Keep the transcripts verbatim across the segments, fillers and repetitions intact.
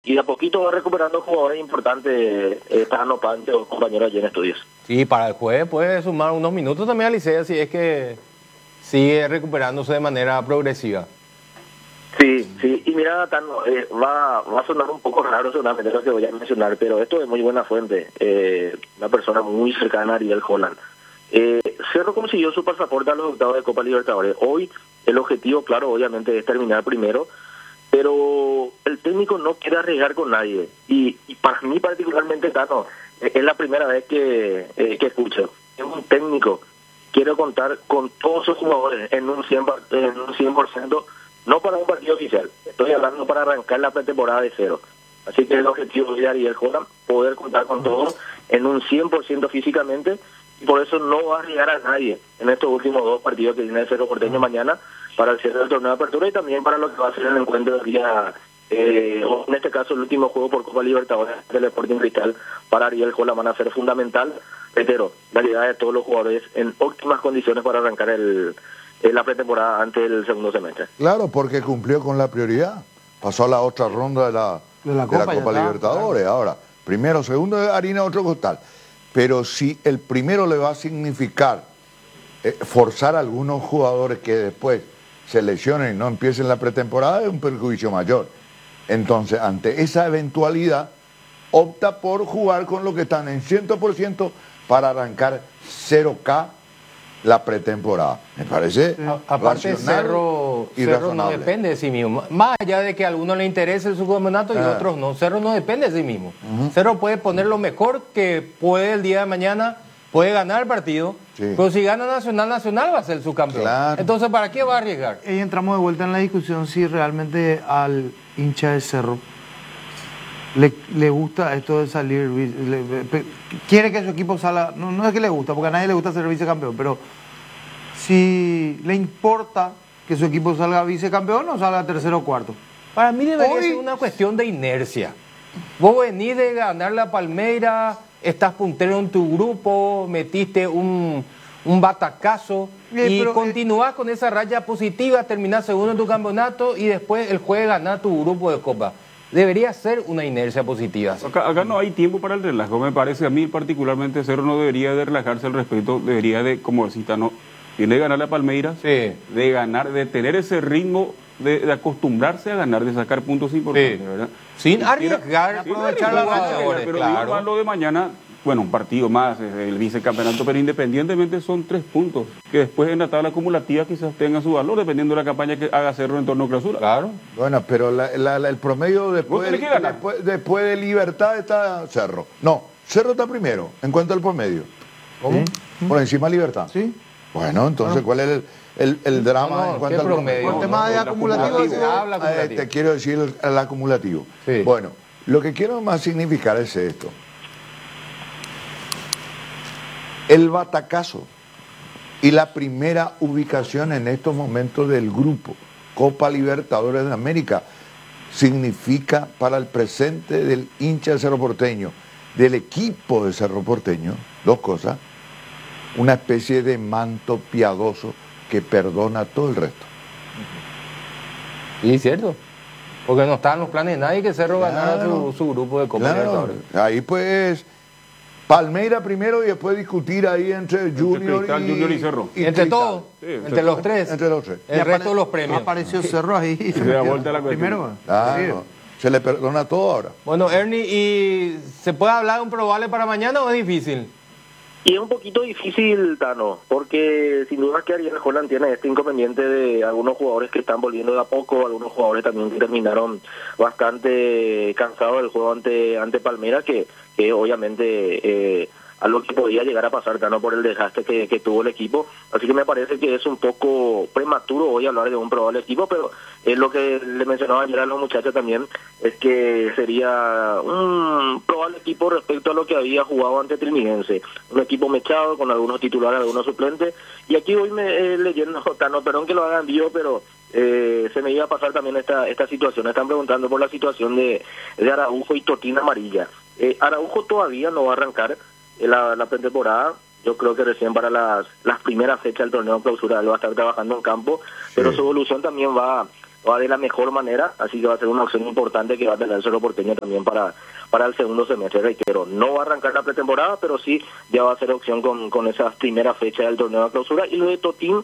y de a poquito va recuperando jugadores importantes, eh, Tano, Pancho, compañeros allí en estudios. Sí, para el jueves puede sumar unos minutos también a Licea si es que sigue recuperándose de manera progresiva. Sí, sí, y mira, Tano, eh, va, va a sonar un poco raro seguramente lo que voy a mencionar, pero esto es muy buena fuente, eh, una persona muy cercana a Ariel Holland. Eh, Cerro consiguió su pasaporte a los octavos de Copa Libertadores. Hoy el objetivo, claro, obviamente es terminar primero, pero el técnico no quiere arriesgar con nadie. Y, y para mí particularmente, Tano, eh, es la primera vez que, eh, que escucho. Es un técnico, quiero contar con todos sus jugadores en un cien por ciento, en un cien por ciento, no para un partido oficial. Estoy hablando para arrancar la pretemporada de cero. Así que el objetivo de Ariel Holland, poder contar con todos en un cien por ciento físicamente, y por eso no va a arriesgar a nadie en estos últimos dos partidos que tiene el Cerro Porteño mañana para el cierre del torneo de apertura y también para lo que va a ser el encuentro del día, eh, o en este caso el último juego por Copa Libertadores del Sporting Cristal. Para Ariel Holland van a ser fundamental, reitero, la llegada de todos los jugadores en óptimas condiciones para arrancar el, el la pretemporada ante el segundo semestre. Claro, porque cumplió con la prioridad, pasó a la otra ronda de la, de la Copa, de la Copa Libertadores. Claro. Ahora, primero, segundo de harina, otro costal. Pero si el primero le va a significar eh, forzar a algunos jugadores que después se lesionen y no empiecen la pretemporada, es un perjuicio mayor. Entonces, ante esa eventualidad, opta por jugar con lo que están en cien por ciento para arrancar cero K la pretemporada. Me parece sí. Aparte, Cerro, y Cerro no depende de sí mismo. Más allá de que a algunos le interese el subcampeonato y ah. otros no. Cerro no depende de sí mismo. Uh-huh. Cerro puede poner lo mejor que puede el día de mañana, puede ganar el partido, sí. pero si gana Nacional, Nacional va a ser el subcampeón. Claro. Entonces, ¿para qué va a arriesgar? Y entramos de vuelta en la discusión si realmente al hincha de Cerro le, le gusta esto de salir, le, le, quiere que su equipo salga, no, no es que le gusta, porque a nadie le gusta ser vicecampeón, pero si le importa que su equipo salga vicecampeón o salga tercero o cuarto. Para mí debería Hoy... ser una cuestión de inercia. Vos venís de ganar la Palmeira, estás puntero en tu grupo, metiste un, un batacazo eh, y pero, continuás eh... con esa raya positiva, terminás segundo en tu campeonato y después el jueves ganás tu grupo de Copa. Debería ser una inercia positiva. Acá, acá no hay tiempo para el relajo, me parece. A mí particularmente Cerro no debería de relajarse al respecto, debería de, como decís, no, tiene que ganar la Palmeiras, sí. de ganar, de tener ese ritmo, de, de acostumbrarse a ganar, de sacar puntos importantes, sí. ¿verdad? Sin arriesgar, sin aprovechar la racha. Pero claro. digamos lo de mañana, bueno, un partido más, el vicecampeonato, pero independientemente son tres puntos, que después en la tabla acumulativa quizás tengan su valor, dependiendo de la campaña que haga Cerro en torno a clausura. Claro. Bueno, pero la, la, la, el promedio después, de, después, después de Libertad está Cerro. No, Cerro está primero, en cuanto al promedio. ¿Cómo? ¿Sí? Por encima de Libertad. Sí. Bueno, entonces, no. ¿cuál es el, el, el drama no, no, en cuanto al promedio? Por tema de acumulativo. acumulativo. Eh, te quiero decir el, el acumulativo. Sí. Bueno, lo que quiero más significar es esto. El batacazo y la primera ubicación en estos momentos del grupo Copa Libertadores de América significa para el presente del hincha de Cerro Porteño, del equipo de Cerro Porteño, dos cosas: una especie de manto piadoso que perdona todo el resto. Y es cierto, porque no estaban los planes de nadie que Cerro claro, ganara su, su grupo de Copa claro. Libertadores. Ahí pues Palmeira primero y después discutir ahí entre Junior, Cristal, y, Junior y Cerro. Y entre todos, sí, entre, entre los tres. Entre los tres. El resto de los premios. Apareció Cerro ahí. Y se da vuelta la cuestión. Primero. Ah, sí. no. Se le perdona todo ahora. Bueno, Ernie, ¿y se puede hablar de un probable para mañana o es difícil? Y es un poquito difícil, Tano, porque sin duda que Ariel Holland tiene este inconveniente de algunos jugadores que están volviendo de a poco, algunos jugadores también que terminaron bastante cansados del juego ante ante Palmeiras, que, que obviamente eh, algo que podía llegar a pasar, Tano, por el desgaste que, que tuvo el equipo. Así que me parece que es un poco prematuro hoy hablar de un probable equipo, pero es lo que le mencionaba ayer a los muchachos también, es que sería un probable equipo respecto a lo que había jugado ante Trinidense. Un equipo mechado con algunos titulares, algunos suplentes. Y aquí hoy me eh, leyendo, Tano, perdón que lo hagan yo, pero eh, se me iba a pasar también esta esta situación. Están preguntando por la situación de, de Araujo y Totina Amarilla. Eh, Araujo todavía no va a arrancar la, la pretemporada. Yo creo que recién para las las primeras fechas del torneo clausura él va a estar trabajando en campo, sí. Pero su evolución también va va de la mejor manera, así que va a ser una opción importante que va a tener Cerro Porteño también para, para el segundo semestre. Reitero, no va a arrancar la pretemporada, pero sí ya va a ser opción con, con esas primeras fechas del torneo de clausura. Y lo de Totín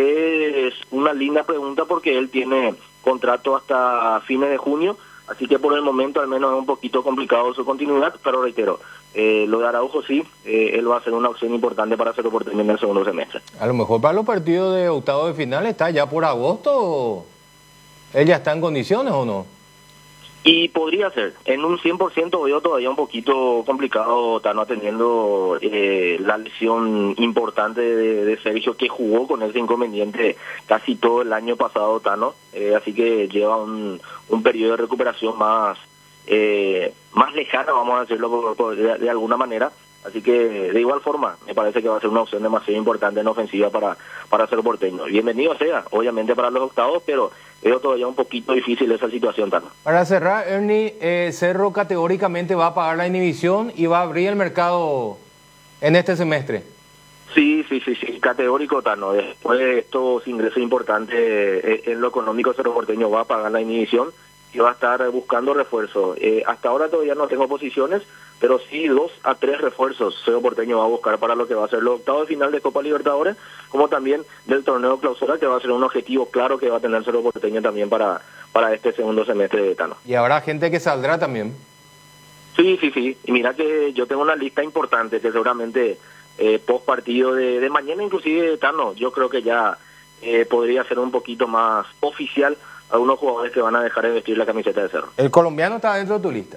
es una linda pregunta porque él tiene contrato hasta fines de junio, así que por el momento al menos es un poquito complicado su continuidad, pero reitero, eh, lo de Araujo sí, eh, él va a ser una opción importante para Cerro Porteño en el segundo semestre. A lo mejor para los partidos de octavo de final está ya por agosto, ¿él ya está en condiciones o no? Y podría ser, en un cien por ciento veo todavía un poquito complicado, Tano, atendiendo eh, la lesión importante de, de Sergio, que jugó con ese inconveniente casi todo el año pasado, Tano, eh, así que lleva un, un periodo de recuperación más eh, más lejano, vamos a decirlo por, por, de, de alguna manera. Así que, de igual forma, me parece que va a ser una opción demasiado importante en ofensiva para, para Cerro Porteño. Bienvenido sea, obviamente, para los octavos, pero veo todavía un poquito difícil esa situación, Tano. Para cerrar, Ernie, eh, Cerro categóricamente va a pagar la inhibición y va a abrir el mercado en este semestre. Sí, sí, sí, sí, categórico, Tano. Después de estos ingresos importantes eh, en lo económico, Cerro Porteño va a pagar la inhibición y va a estar buscando refuerzos. Eh, hasta ahora todavía no tengo posiciones, pero sí dos a tres refuerzos Cerro Porteño va a buscar para lo que va a ser los octavos de final de Copa Libertadores, como también del torneo clausura, que va a ser un objetivo claro que va a tener Cerro Porteño también para, para este segundo semestre de Tano. Y habrá gente que saldrá también. Sí, sí, sí. Y mira que yo tengo una lista importante que seguramente eh, post partido de, de mañana, inclusive, Tano, yo creo que ya eh, podría ser un poquito más oficial algunos jugadores que van a dejar de vestir la camiseta de Cerro. ¿El colombiano está dentro de tu lista?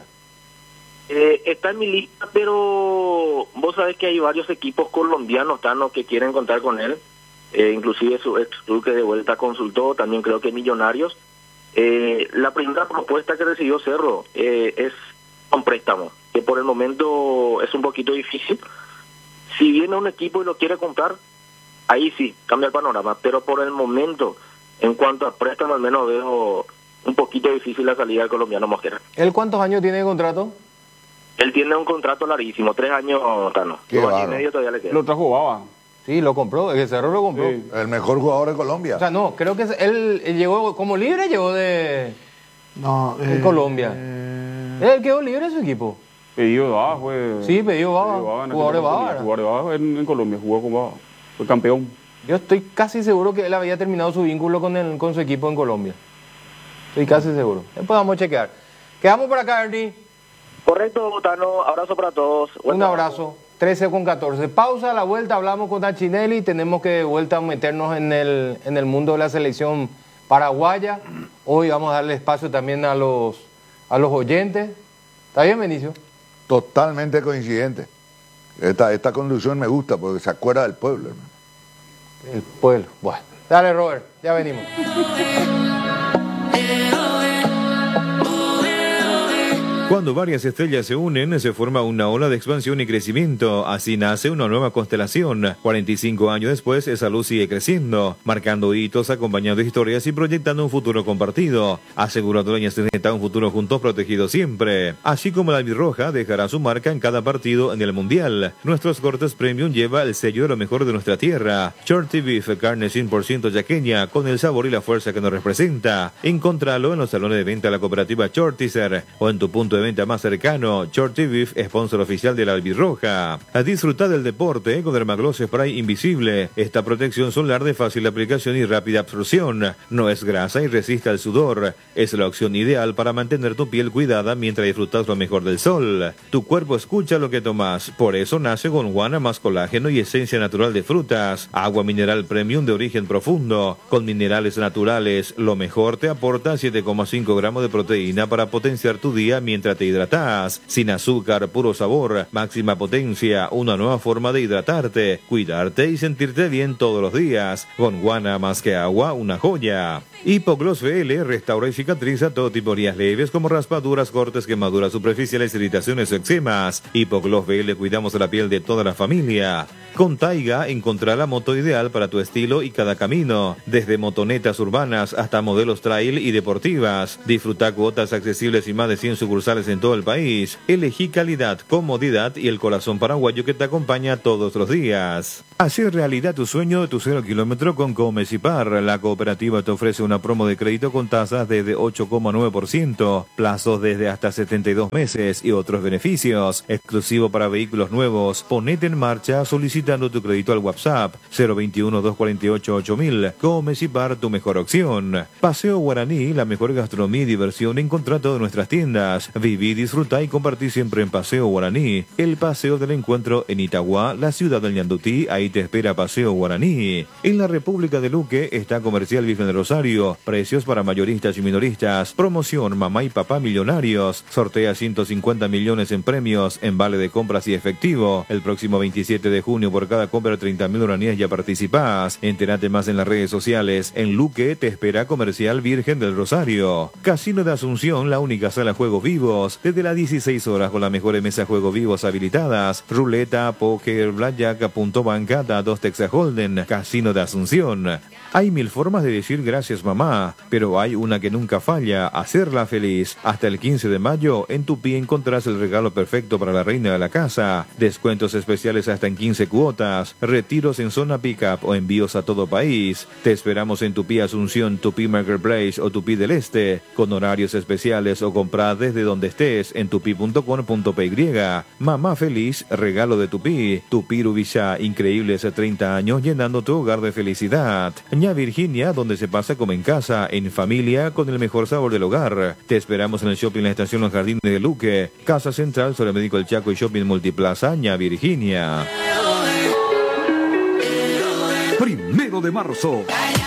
Eh, está en mi lista, pero vos sabés que hay varios equipos colombianos, Tano, que quieren contar con él. Eh, inclusive su ex club que de vuelta consultó, también creo que Millonarios. Eh, la primera propuesta que recibió Cerro eh, es un préstamo, que por el momento es un poquito difícil. Si viene un equipo y lo quiere comprar, ahí sí, cambia el panorama, pero por el momento, en cuanto a préstamo, al menos veo un poquito difícil la salida del colombiano Mosquera. ¿Él cuántos años tiene de contrato? Él tiene un contrato larguísimo, tres años, Tano. Dos años y medio todavía le queda. Lo trajo Baba. Sí, lo compró, el Cerro lo compró. Sí. El mejor jugador de Colombia. O sea, no, creo que él, él llegó como libre, llegó de No, en eh, Colombia. eh, Él quedó libre en su equipo. Pedido de Baba fue... Sí, pedido Baba, pedido Baba en jugador de aquella Baba, oportunidad. ¿verdad? Jugador de Baba en, en Colombia, jugó con Baba. Fue campeón. Yo estoy casi seguro que él había terminado su vínculo con, el, con su equipo en Colombia. Estoy casi seguro. Después vamos a chequear. Quedamos por acá, Ernie. Correcto, Tano. Abrazo para todos. Un abrazo. trece con catorce. Pausa, a la vuelta hablamos con Tachinelli. Tenemos que de vuelta meternos en el, en el mundo de la selección paraguaya. Hoy vamos a darle espacio también a los, a los oyentes. ¿Está bien, Benicio? Totalmente coincidente. Esta, esta conducción me gusta porque se acuerda del pueblo, hermano. El pueblo. Bueno, dale, Robert. Ya venimos. Cuando varias estrellas se unen, se forma una ola de expansión y crecimiento. Así nace una nueva constelación. cuarenta y cinco años después, esa luz sigue creciendo, marcando hitos, acompañando historias y proyectando un futuro compartido. Asegura Dueña Ceneta un futuro juntos protegido siempre. Así como la albirroja dejará su marca en cada partido en el Mundial. Nuestros cortes premium lleva el sello de lo mejor de nuestra tierra. Shorty Beef, carne cien por ciento yaqueña, con el sabor y la fuerza que nos representa. Encontralo en los salones de venta de la cooperativa Shortizer o en tu punto de venta más cercano. Shorty Beef, sponsor oficial de la albirroja. A disfrutar del deporte con Dermagloss Spray Invisible. Esta protección solar de fácil aplicación y rápida absorción. No es grasa y resiste al sudor. Es la opción ideal para mantener tu piel cuidada mientras disfrutas lo mejor del sol. Tu cuerpo escucha lo que tomas. Por eso nace con guana más colágeno y esencia natural de frutas. Agua mineral premium de origen profundo. Con minerales naturales. Lo mejor te aporta siete coma cinco gramos de proteína para potenciar tu día mientras te hidratas, sin azúcar, puro sabor, máxima potencia, una nueva forma de hidratarte, cuidarte y sentirte bien todos los días. Con guana más que agua, una joya. Hipogloss V L restaura y cicatriza todo tipo de heridas leves como raspaduras, cortes, quemaduras superficiales, irritaciones o eczemas. Hipogloss V L cuidamos de la piel de toda la familia. Con Taiga encontrará la moto ideal para tu estilo y cada camino, desde motonetas urbanas hasta modelos trail y deportivas. Disfruta cuotas accesibles y más de cien sucursales sucursales en todo el país. Elegí calidad, comodidad y el corazón paraguayo que te acompaña todos los días. Hacer realidad tu sueño de tu cero kilómetro con Comecipar. La cooperativa te ofrece una promo de crédito con tasas desde ocho coma nueve por ciento, plazos desde hasta setenta y dos meses y otros beneficios. Exclusivo para vehículos nuevos. Ponete en marcha solicitando tu crédito al WhatsApp cero veintiuno, doscientos cuarenta y ocho, ocho mil. Comecipar, tu mejor opción. Paseo Guaraní, la mejor gastronomía y diversión en contrato de nuestras tiendas. Viví, disfruta y compartí siempre en Paseo Guaraní. El paseo del encuentro en Itagua, la ciudad del Ñandutí. Ahí te espera Paseo Guaraní. En la República de Luque está Comercial Virgen de Rosario. Precios para mayoristas y minoristas. Promoción Mamá y Papá Millonarios. Sortea ciento cincuenta millones en premios en vale de compras y efectivo. El próximo veintisiete de junio por cada compra treinta mil guaraníes ya participás. Entérate más en las redes sociales. En Luque te espera Comercial Virgen del Rosario. Casino de Asunción, la única sala juegos vivos. Desde las dieciséis horas con las mejores mesas juegos vivos habilitadas. Ruleta, póker, blackjack, punto banca, dados Texas Holden. Casino de Asunción. Hay mil formas de decir gracias mamá, pero hay una que nunca falla, hacerla feliz. Hasta el quince de mayo, en Tupí encontrás el regalo perfecto para la reina de la casa. Descuentos especiales hasta en quince cuotas, retiros en zona pick-up o envíos a todo país. Te esperamos en Tupí Asunción, Tupí Marketplace o Tupí del Este, con horarios especiales o comprar desde donde estés en tupí punto com punto p y. Mamá feliz, regalo de Tupí. Tupí Rubilla, increíbles treinta años llenando tu hogar de felicidad. Ña Virginia, donde se pasa como en casa, en familia, con el mejor sabor del hogar. Te esperamos en el shopping La Estación Los Jardines de Luque, Casa Central, sobre Médico El Chaco y Shopping Multiplaza, Ña Virginia. Primero de marzo.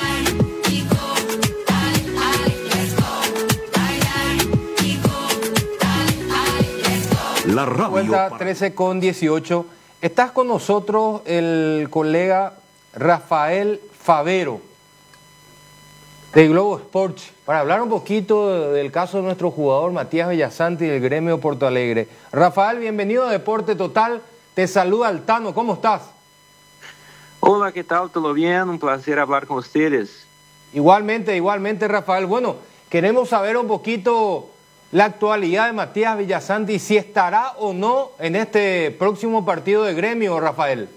La radio. Vuelta trece con dieciocho. Estás con nosotros el colega Rafael Favero de Globo Sports para hablar un poquito del caso de nuestro jugador Matías Villasanti del gremio Porto Alegre. Rafael, bienvenido a Deporte Total. Te saluda Altano. ¿Cómo estás? Hola, ¿qué tal? ¿Todo bien? Un placer hablar con ustedes. Igualmente, igualmente, Rafael. Bueno, queremos saber un poquito la actualidad de Matías Villasanti, si estará o no en este próximo partido de gremio, Rafael.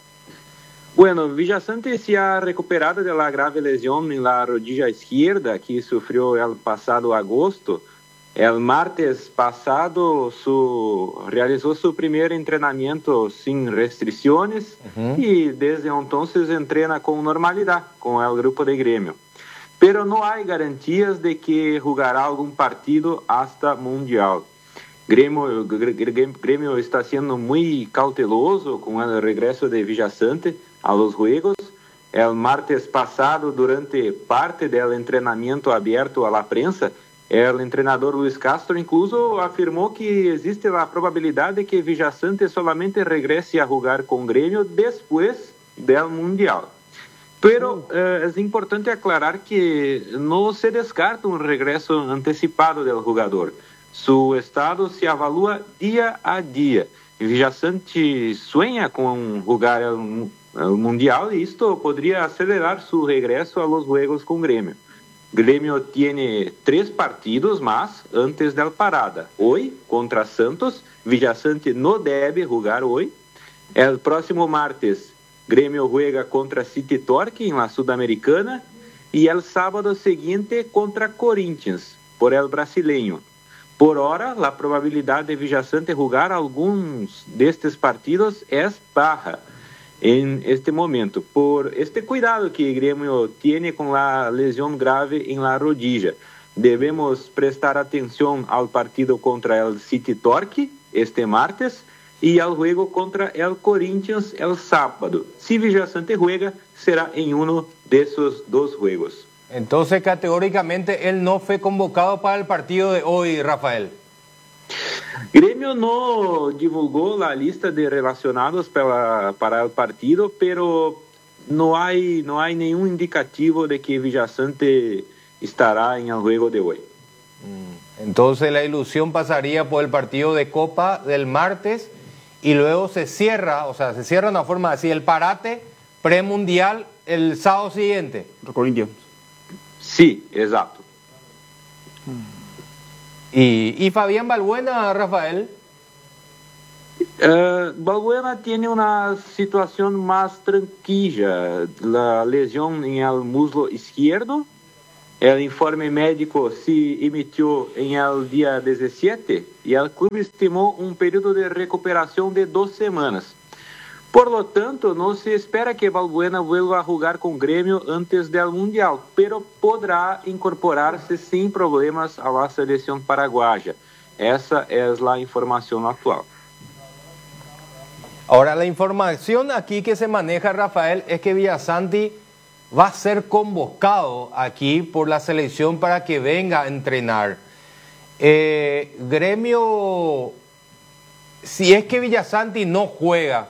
Bueno, Villasanti se ha recuperado de la grave lesión en la rodilla izquierda que sufrió el pasado agosto. El martes pasado su, realizó su primer entrenamiento sin restricciones uh-huh. y desde entonces entrena con normalidad con el grupo de gremio. Pero no hay garantías de que jugará algún partido hasta Mundial. Gremio, Gremio está siendo muy cauteloso con el regreso de Villasanti a los juegos. El martes pasado, durante parte del entrenamiento abierto a la prensa, el entrenador Luis Castro incluso afirmó que existe la probabilidad de que Villasanti solamente regrese a jugar con Gremio después del Mundial. Pero eh, es importante aclarar que no se descarta un regreso anticipado del jugador. Su estado se evalúa día a día. Villasanti sueña con jugar el, el Mundial y esto podría acelerar su regreso a los juegos con Gremio. Gremio tiene tres partidos más antes del parada. Hoy, contra Santos, Villasanti no debe jugar hoy. El próximo martes, Gremio juega contra City Torque en la Sudamericana y el sábado siguiente contra Corinthians por el brasileño. Por ahora, la probabilidad de Villasanti jugar algunos de estos partidos es baja en este momento, por este cuidado que Gremio tiene con la lesión grave en la rodilla. Debemos prestar atención al partido contra el City Torque este martes y al juego contra el Corinthians el sábado. Si Villasanti juega, será en uno de esos dos juegos. Entonces, categóricamente, él no fue convocado para el partido de hoy, Rafael. Gremio no divulgó la lista de relacionados para, para el partido, pero no hay, no hay ningún indicativo de que Villasanti estará en el juego de hoy. Entonces, la ilusión pasaría por el partido de Copa del martes y luego se cierra, o sea, se cierra de una forma así, el parate premundial el sábado siguiente. Corinthians. Sí, exacto. ¿Y, y Fabián Balbuena, Rafael? Uh, Balbuena tiene una situación más tranquila, la lesión en el muslo izquierdo. El informe médico se emitió en el día diecisiete y el club estimó un periodo de recuperación de dos semanas. Por lo tanto, no se espera que Balbuena vuelva a jugar con Grêmio antes del Mundial, pero podrá incorporarse sin problemas a la selección paraguaya. Esa es la información actual. Ahora, la información aquí que se maneja, Rafael, es que Villasanti va a ser convocado aquí por la selección para que venga a entrenar. Eh, Gremio, si es que Villasanti no juega,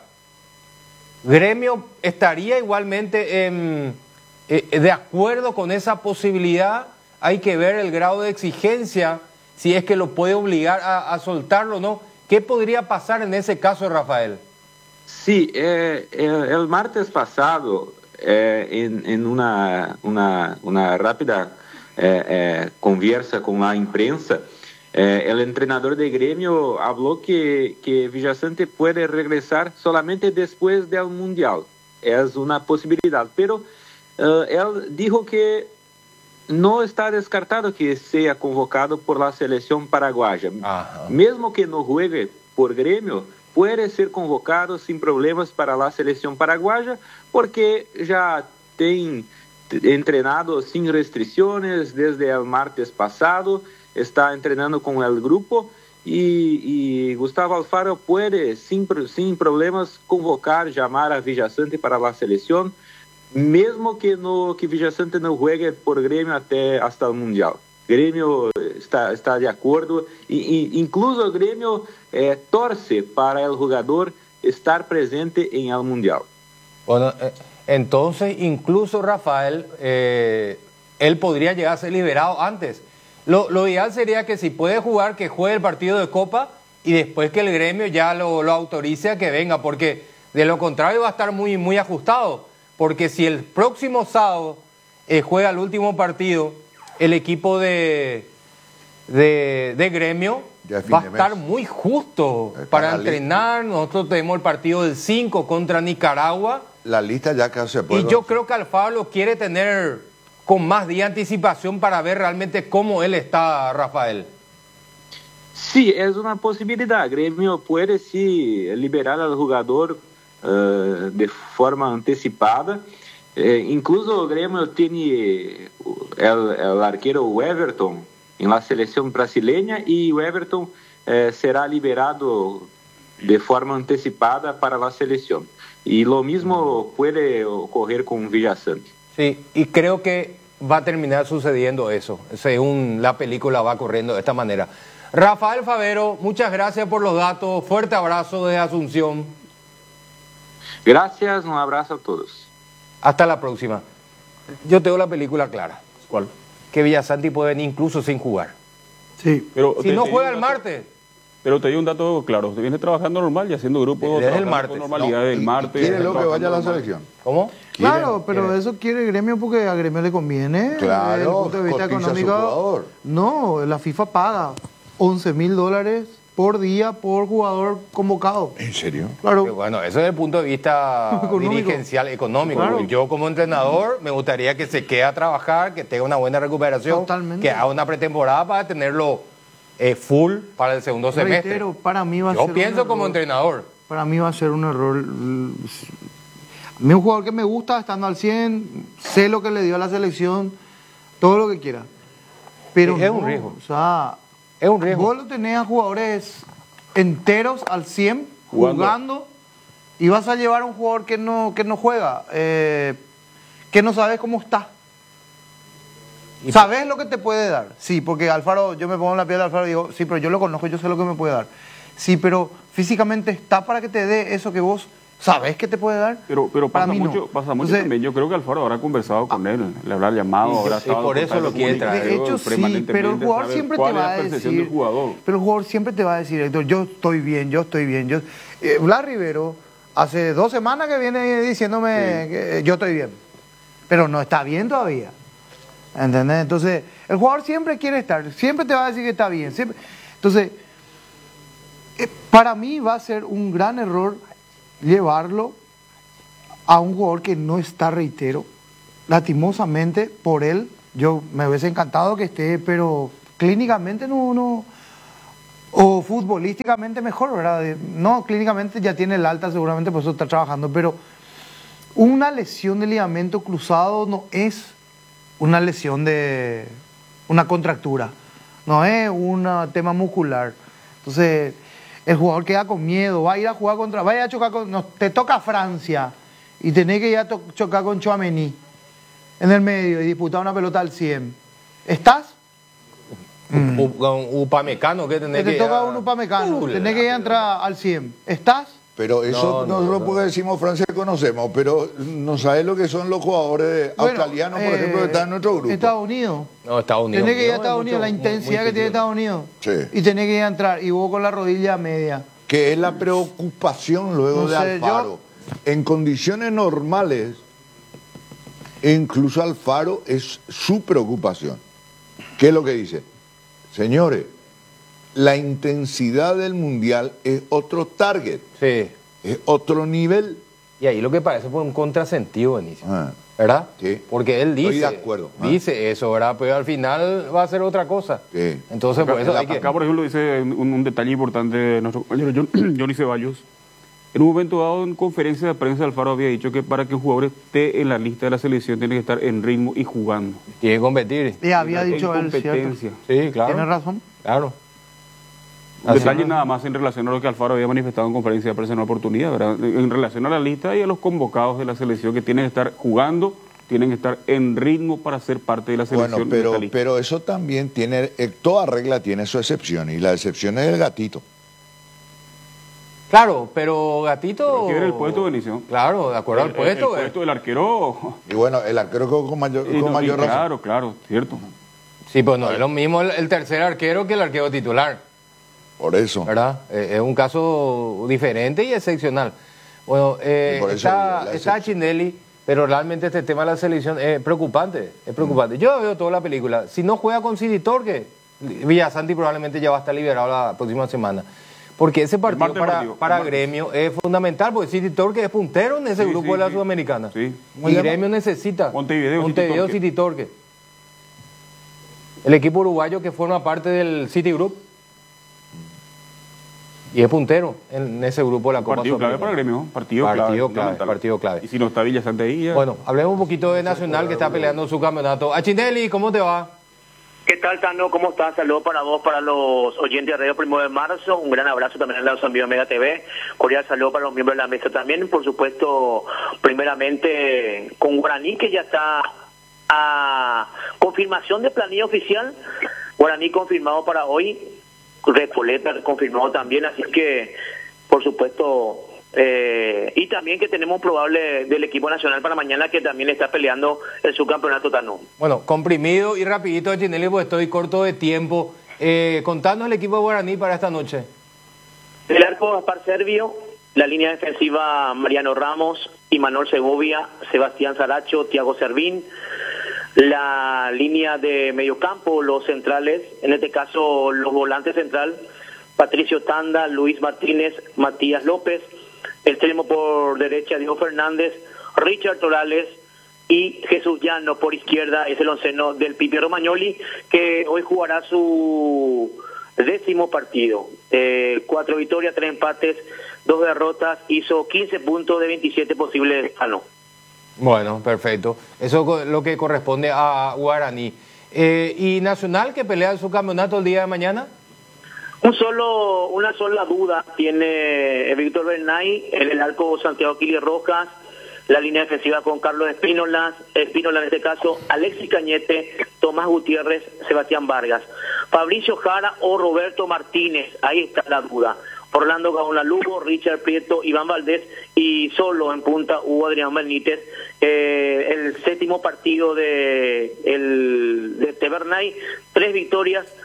Gremio estaría igualmente en, eh, de acuerdo con esa posibilidad. Hay que ver el grado de exigencia, si es que lo puede obligar a, a soltarlo o no. ¿Qué podría pasar en ese caso, Rafael? Sí, eh, el, el martes pasado, eh, en, en una, una, una rápida eh, eh, conversa con la imprensa, Eh, el entrenador de Grêmio habló que, que Villasanti puede regresar solamente después del Mundial. Es una posibilidad, pero uh, él dijo que no está descartado que sea convocado por la selección paraguaya. Ajá. Mesmo que no juegue por Grêmio, puede ser convocado sin problemas para la selección paraguaya, porque ya tem entrenado sin restricciones desde el martes pasado. Está entrenando con el grupo y, y Gustavo Alfaro puede sin, sin problemas convocar, llamar a Villasanti para la selección, mesmo que, no, que Villasanti no juegue por Grêmio até, hasta el Mundial. Grêmio está, está de acuerdo e, e incluso Grêmio eh, torce para el jugador estar presente en el Mundial. Bueno, eh, entonces incluso Rafael, eh, él podría llegar a ser liberado antes. Lo, lo ideal sería que si puede jugar, que juegue el partido de Copa y después que el Gremio ya lo, lo autorice a que venga, porque de lo contrario va a estar muy, muy ajustado. Porque si el próximo sábado eh, juega el último partido, el equipo de, de, de Gremio va a estar muy justo para entrenar. Nosotros tenemos el partido del cinco contra Nicaragua. La lista ya casi se puede. Y yo creo que Alfaro quiere tener con más día de anticipación para ver realmente cómo él está, Rafael. Sí, es una posibilidad. Grêmio puede sí liberar al jugador uh, de forma anticipada. Eh, incluso Grêmio tiene el, el arquero Everton en la selección brasileña y Everton eh, será liberado de forma anticipada para la selección. Y lo mismo puede ocurrir con Villasanti. Sí, y creo que va a terminar sucediendo eso, según la película va corriendo de esta manera. Rafael Favero, muchas gracias por los datos, fuerte abrazo desde Asunción. Gracias, un abrazo a todos. Hasta la próxima. Yo tengo la película clara. ¿Cuál? Que Villasanti puede venir incluso sin jugar. Sí. Pero si te, no te juega el dato, martes. Pero te doy un dato claro, usted viene trabajando normal y haciendo grupo. Desde el martes. Con normalidad no, del y, martes. ¿Quiere lo que vaya a la normal. selección? ¿Cómo? Claro, pero quiere. eso quiere Gremio porque a Gremio le conviene. Claro, desde el punto de vista cotiza a su económico. jugador. No, la FIFA paga once mil dólares por día por jugador convocado. ¿En serio? Claro. Pero bueno, eso desde el punto de vista Económico. dirigencial, económico. Claro. Yo como entrenador me gustaría que se quede a trabajar, que tenga una buena recuperación, Totalmente. que haga una pretemporada para tenerlo eh, full para el segundo semestre. Reitero, para mí va a Yo ser pienso un como error. entrenador. Para mí va a ser un error. A mí un jugador que me gusta, estando al cien, sé lo que le dio a la selección, todo lo que quiera. Pero Es no, un riesgo. O sea, Es un riesgo. vos lo tenés a jugadores enteros al cien, Jugando. jugando, y vas a llevar a un jugador que no, que no juega, eh, que no sabes cómo está. Y- ¿Sabes lo que te puede dar? Sí, porque Alfaro, yo me pongo en la piel de Alfaro y digo, sí, pero yo lo conozco, yo sé lo que me puede dar. Sí, pero físicamente está para que te dé eso que vos sabes que te puede dar. Pero, pero Para pasa mí no. mucho, pasa mucho Entonces, también. Yo creo que Alfaro habrá conversado con él, le habrá llamado, y- habrá y estado por en eso lo contacto, quiere traer. De hecho, sí, permanentemente, pero el jugador saber siempre te cuál es va la a percepción decir. del jugador. Pero el jugador siempre te va a decir, Héctor, yo estoy bien, yo estoy bien. Yo... Eh, Blas Rivero, hace dos semanas que viene diciéndome Sí. que yo estoy bien. Pero no está bien todavía. ¿Entendés? Entonces, el jugador siempre quiere estar, siempre te va a decir que está bien. Siempre. Entonces, eh, para mí va a ser un gran error llevarlo a un jugador que no está, reitero, lastimosamente por él. Yo me hubiese encantado que esté, pero clínicamente no, no o futbolísticamente mejor, ¿verdad? No, clínicamente ya tiene el alta, seguramente por eso está trabajando, pero una lesión de ligamento cruzado no es una lesión de una contractura, no es un tema muscular. Entonces, el jugador queda con miedo, va a ir a jugar contra, va a ir a chocar con, no, te toca Francia y tenés que ir a to, chocar con Tchouaméni en el medio y disputar una pelota al cien. ¿Estás? Mm. Un Upamecano que tenés que te toca un Upamecano, uh, tenés que ir a entrar al cien. ¿Estás? Pero eso no, no, no, no porque decimos Francia que conocemos, pero no sabes lo que son los jugadores bueno, australianos, por eh, ejemplo, que están en nuestro grupo. Estados Unidos. No, Estados Unidos. Tenés que ir a Estados Unidos, la intensidad muy, muy que tiene Estados Unidos. Sí. Y tenés que ir a entrar, y vos con la rodilla media. Que es la preocupación luego no de sé, Alfaro. Yo... En condiciones normales, incluso Alfaro es su preocupación. ¿Qué es lo que dice? Señores, la intensidad del Mundial es otro target. Sí. Es otro nivel. Y ahí lo que parece fue un contrasentido, Benicio. Ah, ¿verdad? Sí. Porque él dice, Estoy de acuerdo. Ah. dice eso, ¿verdad? Pero al final va a ser otra cosa. Sí. Entonces, acá, por eso hay que... acá, por ejemplo, dice un, un detalle importante de nuestro compañero Johnny Ceballos. En un momento dado, en conferencia de prensa, Alfaro había dicho que para que un jugador esté en la lista de la selección tiene que estar en ritmo y jugando. Tiene que competir. Y había en dicho él, competencia. Sí, claro. Tiene razón. Claro. Un detalle nada más en relación a lo que Alfaro había manifestado en conferencia de prensa en una oportunidad, ¿verdad? En relación a la lista y a los convocados de la selección que tienen que estar jugando, tienen que estar en ritmo para ser parte de la selección. Bueno, pero, pero eso también tiene, eh, toda regla tiene su excepción, y la excepción es el gatito. Claro, pero Gatito... Pero hay que ver el puesto, Benicio. Claro, de acuerdo el, al puesto. El, el puesto del arquero... Y bueno, el arquero con mayor, y con no, mayor y razón. Claro, claro, cierto. Sí, pues no es lo mismo el, el tercer arquero que el arquero titular. Por eso. ¿Verdad? Eh, es un caso diferente y excepcional. Bueno, eh, por eso está, está Chinelli, pero realmente este tema de la selección es preocupante. Es preocupante. Mm. Yo veo toda la película. Si no juega con City Torque, Villasanti probablemente ya va a estar liberado la próxima semana. Porque ese partido para, partido, para Gremio es fundamental, porque City Torque es puntero en ese sí, grupo sí, de la sí. Sudamericana. Sí. Y Gremio necesita Montevideo, Montevideo City Torque. El equipo uruguayo que forma parte del City Group. Y es puntero en ese grupo de la Copa Partido clave para Gremio, partido, partido clave, clave partido clave. Y si no está Villasante ahí ya... Bueno, hablemos un poquito de Nacional que está peleando su campeonato. Achinelli, ¿cómo te va? ¿Qué tal, Tano? ¿Cómo estás? Saludos para vos, para los oyentes de Radio Primero de Marzo. Un gran abrazo también a los amigos de Mega T V. Cordial saludo para los miembros de la mesa también. Por supuesto, primeramente con Guaraní, que ya está a confirmación de planilla oficial. Guaraní confirmado para hoy. Recoleta confirmado también. Así que, por supuesto... Eh, y también que tenemos probable del equipo nacional para mañana que también está peleando el subcampeonato Tano. Bueno, comprimido y rapidito, Chinelli, porque estoy corto de tiempo. Eh, contanos el equipo de Guaraní para esta noche. El arco Gaspar Servio, la línea defensiva Mariano Ramos, Imanol Segovia, Sebastián Saracho, Tiago Servín. La línea de mediocampo, los centrales, en este caso los volantes central, Patricio Tanda, Luis Martínez, Matías López. Extremo por derecha, Diego Fernández, Richard Torales y Jesús Llano por izquierda. Es el onceno del Pipi Romagnoli, que hoy jugará su décimo partido. Eh, cuatro victorias, tres empates, dos derrotas. Hizo quince puntos de veintisiete posibles. Ah, no. Bueno, perfecto. Eso es lo que corresponde a Guaraní. Eh, ¿Y Nacional, que pelea su campeonato el día de mañana? Un solo, una sola duda tiene Víctor Bernay en el arco Santiago Quili Rojas, la línea defensiva con Carlos Espínola, Espínola en este caso, Alexis Cañete, Tomás Gutiérrez, Sebastián Vargas, Fabricio Jara o Roberto Martínez, ahí está la duda. Orlando Gaona Lugo, Richard Prieto, Iván Valdés y solo en punta Hugo Adrián Benítez. Eh, el séptimo partido de, el, de Bernay, tres victorias,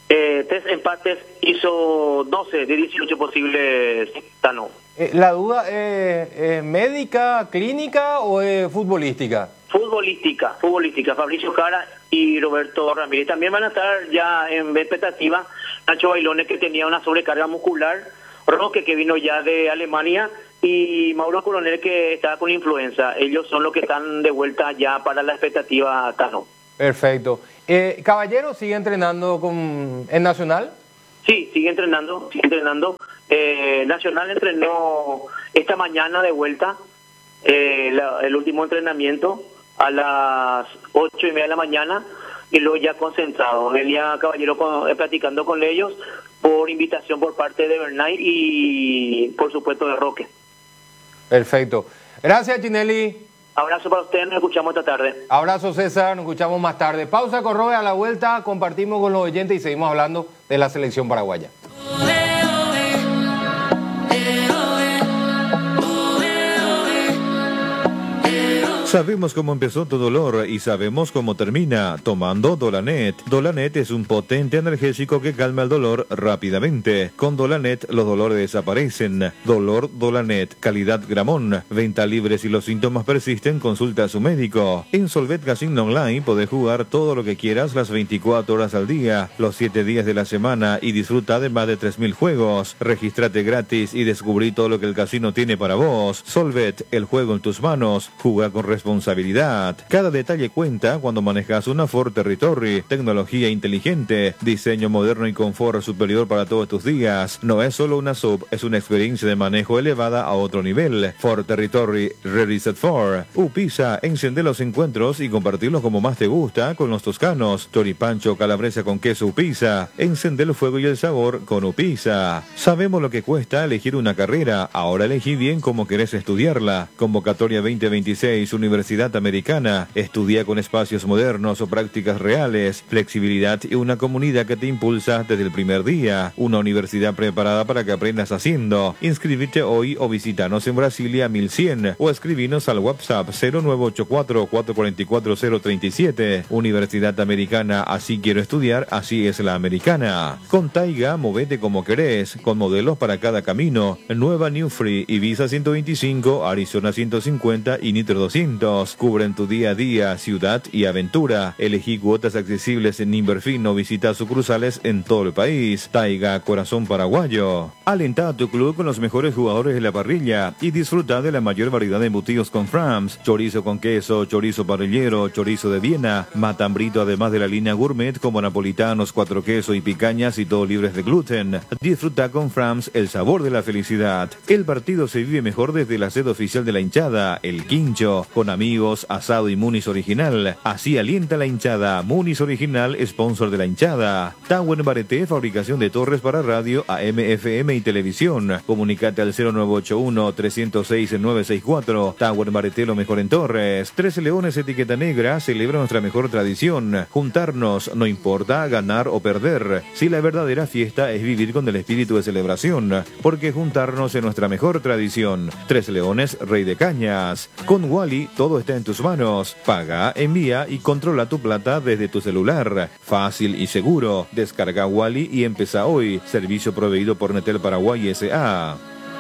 Eh, tres empates, hizo doce de dieciocho posibles, Tano. Eh, ¿La duda es eh, médica, clínica o es futbolística? Futbolística, futbolística. Fabricio Jara y Roberto Ramírez. También van a estar ya en expectativa Nacho Bailones, que tenía una sobrecarga muscular, Roque, que vino ya de Alemania, y Mauro Coronel, que estaba con influenza. Ellos son los que están de vuelta ya para la expectativa, Tano. Perfecto. Eh, ¿Caballero sigue entrenando con en Nacional? Sí, sigue entrenando, sigue entrenando. Eh, Nacional entrenó esta mañana de vuelta, eh, la, el último entrenamiento a las ocho y media de la mañana, y luego ya concentrado. Venía Caballero con, eh, platicando con ellos por invitación por parte de Bernay y por supuesto de Roque. Perfecto. Gracias, Chinelli. Abrazo para ustedes, nos escuchamos esta tarde. Abrazo, César, nos escuchamos más tarde. Pausa, Corroe, a la vuelta compartimos con los oyentes y seguimos hablando de la selección paraguaya. Sabemos cómo empezó tu dolor y sabemos cómo termina, tomando Dolanet. Dolanet es un potente analgésico que calma el dolor rápidamente. Con Dolanet los dolores desaparecen. Dolor Dolanet, calidad Gramón. Venta libre si los síntomas persisten, consulta a su médico. En Solvet Casino Online podés jugar todo lo que quieras las veinticuatro horas al día, los siete días de la semana y disfruta de más de tres mil juegos. Regístrate gratis y descubrí todo lo que el casino tiene para vos. Solvet, el juego en tus manos. Juega con responsabilidad. Cada detalle cuenta cuando manejas una Ford Territory. Tecnología inteligente, diseño moderno y confort superior para todos tus días. No es solo una sub, es una experiencia de manejo elevada a otro nivel. Ford Territory Ready Set for. Upisa, enciende los encuentros y compartirlos como más te gusta con los toscanos. Choripancho, calabresa con queso Upisa. Encende el fuego y el sabor con Upisa. Sabemos lo que cuesta elegir una carrera. Ahora elegí bien cómo querés estudiarla. Convocatoria veinte veintiséis, Universidad Americana. Estudia con espacios modernos o prácticas reales, flexibilidad y una comunidad que te impulsa desde el primer día. Una universidad preparada para que aprendas haciendo. Inscríbete hoy o visítanos en Brasilia mil cien o escribinos al WhatsApp cero nueve ocho cuatro, cuatro cuatro cuatro, cero tres siete. Universidad Americana, así quiero estudiar, así es la americana. Con Taiga, movete como querés, con modelos para cada camino. Nueva New Free, Ibiza ciento veinticinco, Arizona ciento cincuenta y Nitro doscientos. Cubren tu día a día, ciudad y aventura. Elegí cuotas accesibles en Inverfin o visita sucursales en todo el país. Taiga, corazón paraguayo. Alenta a tu club con los mejores jugadores de la parrilla y disfruta de la mayor variedad de embutidos con Frams. Chorizo con queso, chorizo parrillero, chorizo de Viena, matambrito, además de la línea gourmet como napolitanos, cuatro queso y picañas y todo libres de gluten. Disfruta con Frams el sabor de la felicidad. El partido se vive mejor desde la sede oficial de la hinchada, el Quincho, con amigos, asado y Muniz Original. Así alienta la hinchada. Muniz Original, sponsor de la hinchada. Tower Bareté, fabricación de torres para radio, A M, F M y televisión. Comunicate al cero nueve ocho uno, tres cero seis, nueve seis cuatro. Tower Bareté, lo mejor en torres. Trece Leones, etiqueta negra, celebra nuestra mejor tradición. Juntarnos, no importa ganar o perder. Si la verdadera fiesta es vivir con el espíritu de celebración, porque juntarnos es nuestra mejor tradición. Trece Leones, Rey de Cañas. Con Wally, todo está en tus manos. Paga, envía y controla tu plata desde tu celular. Fácil y seguro. Descarga Wally y empieza hoy. Servicio proveído por Netel Paraguay S A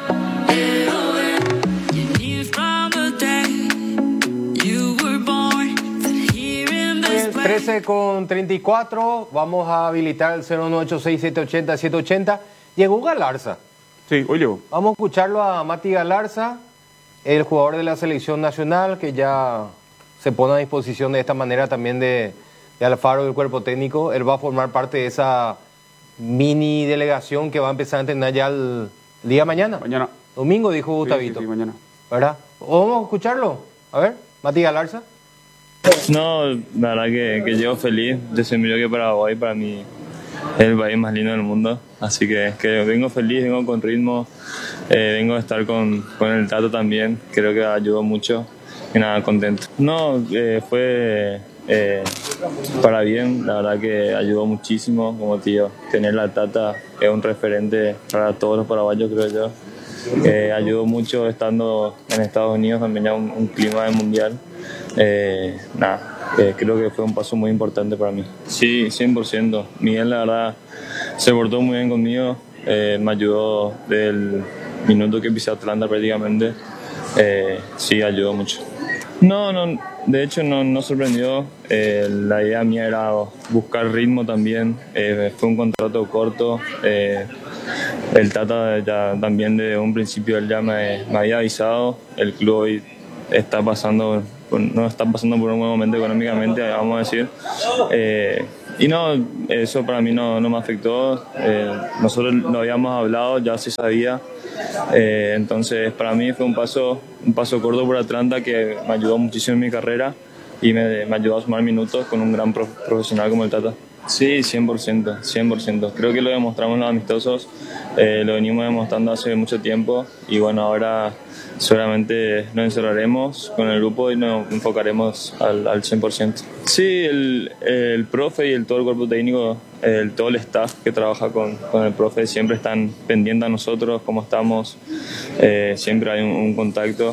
trece con treinta y cuatro, vamos a habilitar el cero nueve ocho seis, siete ocho cero, siete ocho cero. Llegó Galarza. Sí, hoy llegó. Vamos a escucharlo a Mati Galarza, el jugador de la selección nacional, que ya se pone a disposición de esta manera también de, de Alfaro del cuerpo técnico. Él va a formar parte de esa mini delegación que va a empezar a entrenar ya el día mañana. Mañana. Domingo, dijo Gustavito. Sí, sí, sí, mañana. ¿Verdad? ¿Vamos a escucharlo? A ver, Mati Galarza. No, la verdad que, que llego feliz. Desde mi que Paraguay para mí es el país más lindo del mundo. Así que, que vengo feliz, vengo con ritmo, eh, vengo a estar con, con el Tato también. Creo que ayudó mucho y nada, contento. No, eh, fue eh, para bien, la verdad que ayudó muchísimo. Como tío, tener la Tata es un referente para todos los paraguayos, creo yo. Eh, ayudó mucho estando en Estados Unidos, también ya un, un clima de mundial. Eh, nada, eh, creo que fue un paso muy importante para mí. Sí, cien por ciento. Miguel, la verdad, se portó muy bien conmigo. Eh, me ayudó del minuto que pisé Atlanta prácticamente. Eh, sí, ayudó mucho. No, no, de hecho no, no sorprendió. Eh, la idea mía era buscar ritmo también. Eh, fue un contrato corto. Eh, el Tata ya, también de un principio él ya me, me había avisado. El club hoy está pasando, no está pasando por un buen momento económicamente, vamos a decir. Eh, y no, eso para mí no, no me afectó. Eh, nosotros lo habíamos hablado, ya se sabía. Eh, entonces para mí fue un paso, un paso corto por Atlanta que me ayudó muchísimo en mi carrera y me, me ayudó a sumar minutos con un gran prof, profesional como el Tata. Sí, cien por ciento, cien por ciento. Creo que lo demostramos en los amistosos, eh, lo venimos demostrando hace mucho tiempo y bueno, ahora seguramente nos encerraremos con el grupo y nos enfocaremos al, al cien por ciento. Sí, el, el profe y el, todo el cuerpo técnico, el, todo el staff que trabaja con, con el profe siempre están pendientes a nosotros, cómo estamos, eh, siempre hay un, un contacto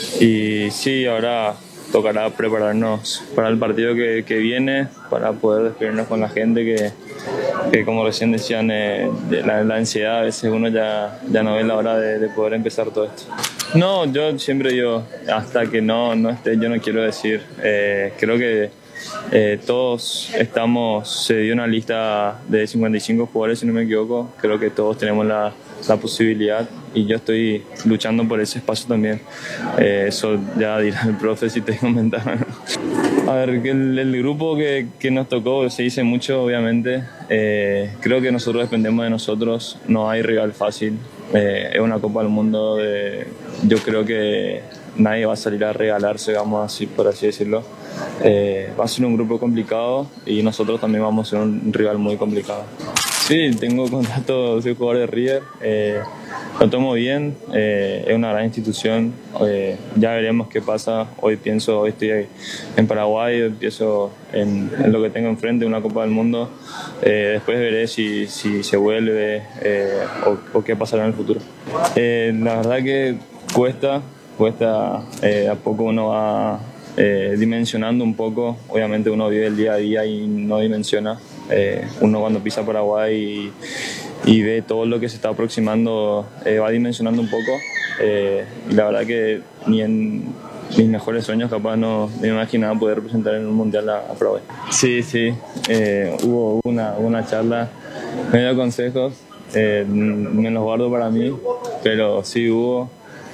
y sí, ahora tocará prepararnos para el partido que, que viene, para poder despedirnos con la gente que, que como recién decían, eh, de la, la ansiedad, a veces uno ya, ya no ve la hora de, de poder empezar todo esto. No, yo siempre digo, hasta que no, no esté, yo no quiero decir, eh, creo que eh, todos estamos, se dio una lista de cincuenta y cinco jugadores si no me equivoco, creo que todos tenemos la, la posibilidad y yo estoy luchando por ese espacio también. Eh, eso ya dirá el profe si te comentaron. A ver, que el, el grupo que, que nos tocó se dice mucho, obviamente. Eh, creo que nosotros dependemos de nosotros, no hay rival fácil. Eh, es una Copa del Mundo, de, yo creo que nadie va a salir a regalarse, vamos así, por así decirlo. Eh, va a ser un grupo complicado y nosotros también vamos a ser un rival muy complicado. Sí, tengo contacto, soy jugador de River, eh, lo tomo bien, eh, es una gran institución, eh, ya veremos qué pasa. Hoy pienso, hoy estoy en Paraguay, empiezo en, en lo que tengo enfrente, una Copa del Mundo, eh, después veré si, si se vuelve eh, o, o qué pasará en el futuro. Eh, la verdad que cuesta, cuesta, eh, a poco uno va eh, dimensionando un poco, obviamente uno vive el día a día y no dimensiona. Eh, uno cuando pisa Paraguay y, y ve todo lo que se está aproximando, eh, va dimensionando un poco, eh, y la verdad que ni en mis mejores sueños capaz no me imaginaba poder representar en un mundial a, a Paraguay. Sí, sí, eh, hubo una, una charla, me dio consejos, eh, me los guardo para mí, pero sí hubo.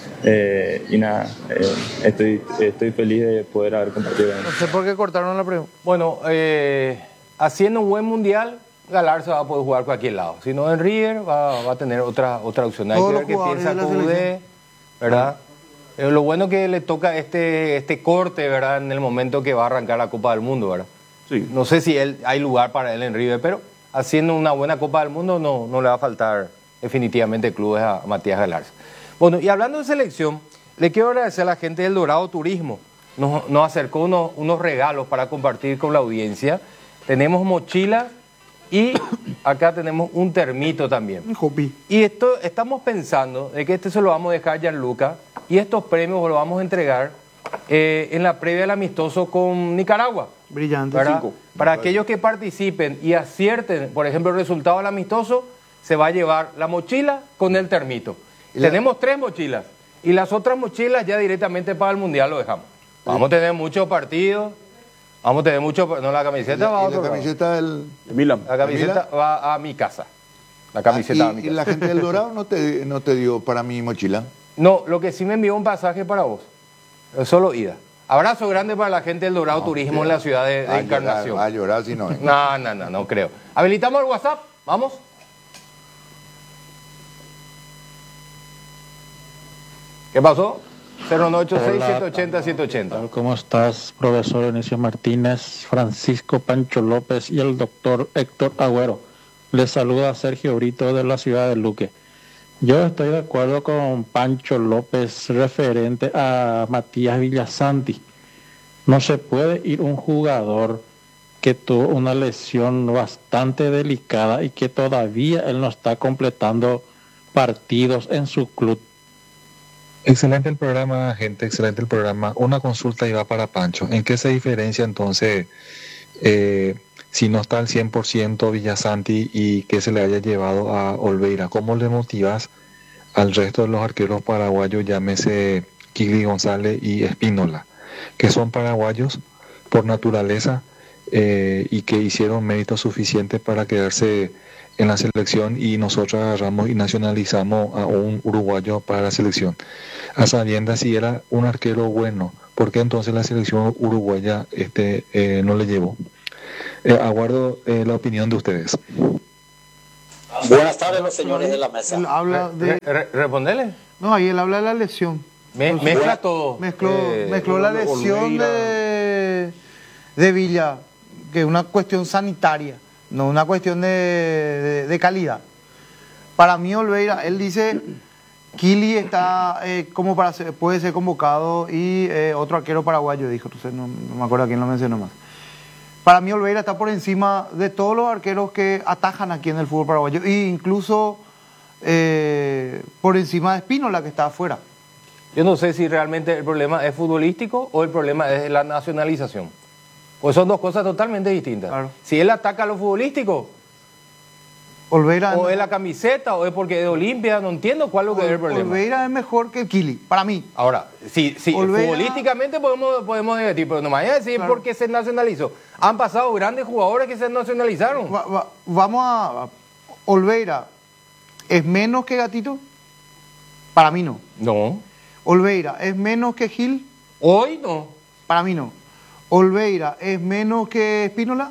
Eh, y nada, eh, estoy, estoy feliz de poder haber compartido. No sé por qué cortaron la pregunta. Bueno, eh, haciendo un buen mundial, Galarza va a poder jugar cualquier lado. Si no en River, va, va a tener otra, otra opción. Hay que ver qué piensa Q D, ¿verdad? Eh, lo bueno que le toca este, este corte, ¿verdad? En el momento que va a arrancar la Copa del Mundo, ¿verdad? Sí. No sé si él, hay lugar para él en River, pero haciendo una buena Copa del Mundo no, no le va a faltar definitivamente clubes a Matías Galarza. Bueno, y hablando de selección, le quiero agradecer a la gente del Dorado Turismo. Nos, nos acercó unos, unos regalos para compartir con la audiencia. Tenemos mochilas y acá tenemos un termito también. Y esto estamos pensando de que este se lo vamos a dejar a Gianluca y estos premios los vamos a entregar eh, en la previa del amistoso con Nicaragua. Brillante. Cinco. Para aquellos que participen y acierten, por ejemplo, el resultado del amistoso, se va a llevar la mochila con el termito. Tenemos tres mochilas y las otras mochilas ya directamente para el Mundial lo dejamos. Vamos a tener muchos partidos, vamos a tener muchos... No, la camiseta va a otro la camiseta del... de Milan. La camiseta va a mi casa. La camiseta ah, y, va a mi casa. ¿Y la gente del Dorado no te, no te dio para mi mochila? No, lo que sí me envió un pasaje para vos. Solo ida. Abrazo grande para la gente del Dorado no, Turismo que... en la ciudad de, de Encarnación. Va a llorar si no. ¿eh? No, no, no, no creo. Habilitamos el WhatsApp, vamos. ¿Qué pasó? cero nueve ocho seis, siete ocho cero, siete ocho cero. ¿Cómo estás, profesor Enicio Martínez, Francisco Pancho López y el doctor Héctor Agüero? Les saluda Sergio Brito de la ciudad de Luque. Yo estoy de acuerdo con Pancho López referente a Matías Villasanti. No se puede ir un jugador que tuvo una lesión bastante delicada y que todavía él no está completando partidos en su club. Excelente el programa, gente, excelente el programa. Una consulta iba para Pancho. ¿En qué se diferencia entonces eh, si no está al cien por ciento Villasanti y que se le haya llevado a Olveira? ¿Cómo le motivas al resto de los arqueros paraguayos, llámese Kili González y Espínola, que son paraguayos por naturaleza eh, y que hicieron méritos suficientes para quedarse en la selección, y nosotros agarramos y nacionalizamos a un uruguayo para la selección, a sabiendas si era un arquero bueno? ¿Por qué entonces la selección uruguaya este eh, no le llevó? Eh, aguardo eh, la opinión de ustedes. Buenas tardes, los señores de la mesa. Él habla de... Re, re, ¿Respondele? No, ahí él habla de la lesión. Me, Entonces, mezcla todo. Mezcló, eh, mezcló la lesión de, de Villa, que es una cuestión sanitaria, no una cuestión de, de, de calidad. Para mí, Olveira, él dice, Kili está eh, como para ser, puede ser convocado, y eh, otro arquero paraguayo dijo, entonces no, no me acuerdo a quién lo mencionó más. Para mí, Olveira está por encima de todos los arqueros que atajan aquí en el fútbol paraguayo, e incluso eh, por encima de Espínola, que está afuera. Yo no sé si realmente el problema es futbolístico o el problema es la nacionalización. Pues son dos cosas totalmente distintas. Claro. Si él ataca a lo futbolístico, Olveira o no. es la camiseta, o es porque es de Olimpia, no entiendo cuál es lo que Ol, es el problema. Olveira es mejor que Kili, para mí. Ahora, si, si Olveira... futbolísticamente podemos, podemos debatir, pero no me vayas a decir claro. por qué se nacionalizó. Han pasado grandes jugadores que se nacionalizaron. Va, va, vamos a... Olveira, ¿es menos que Gatito? Para mí no. No. Olveira, ¿es menos que Gil? Hoy no. Para mí no. Olveira, ¿es menos que Espínola?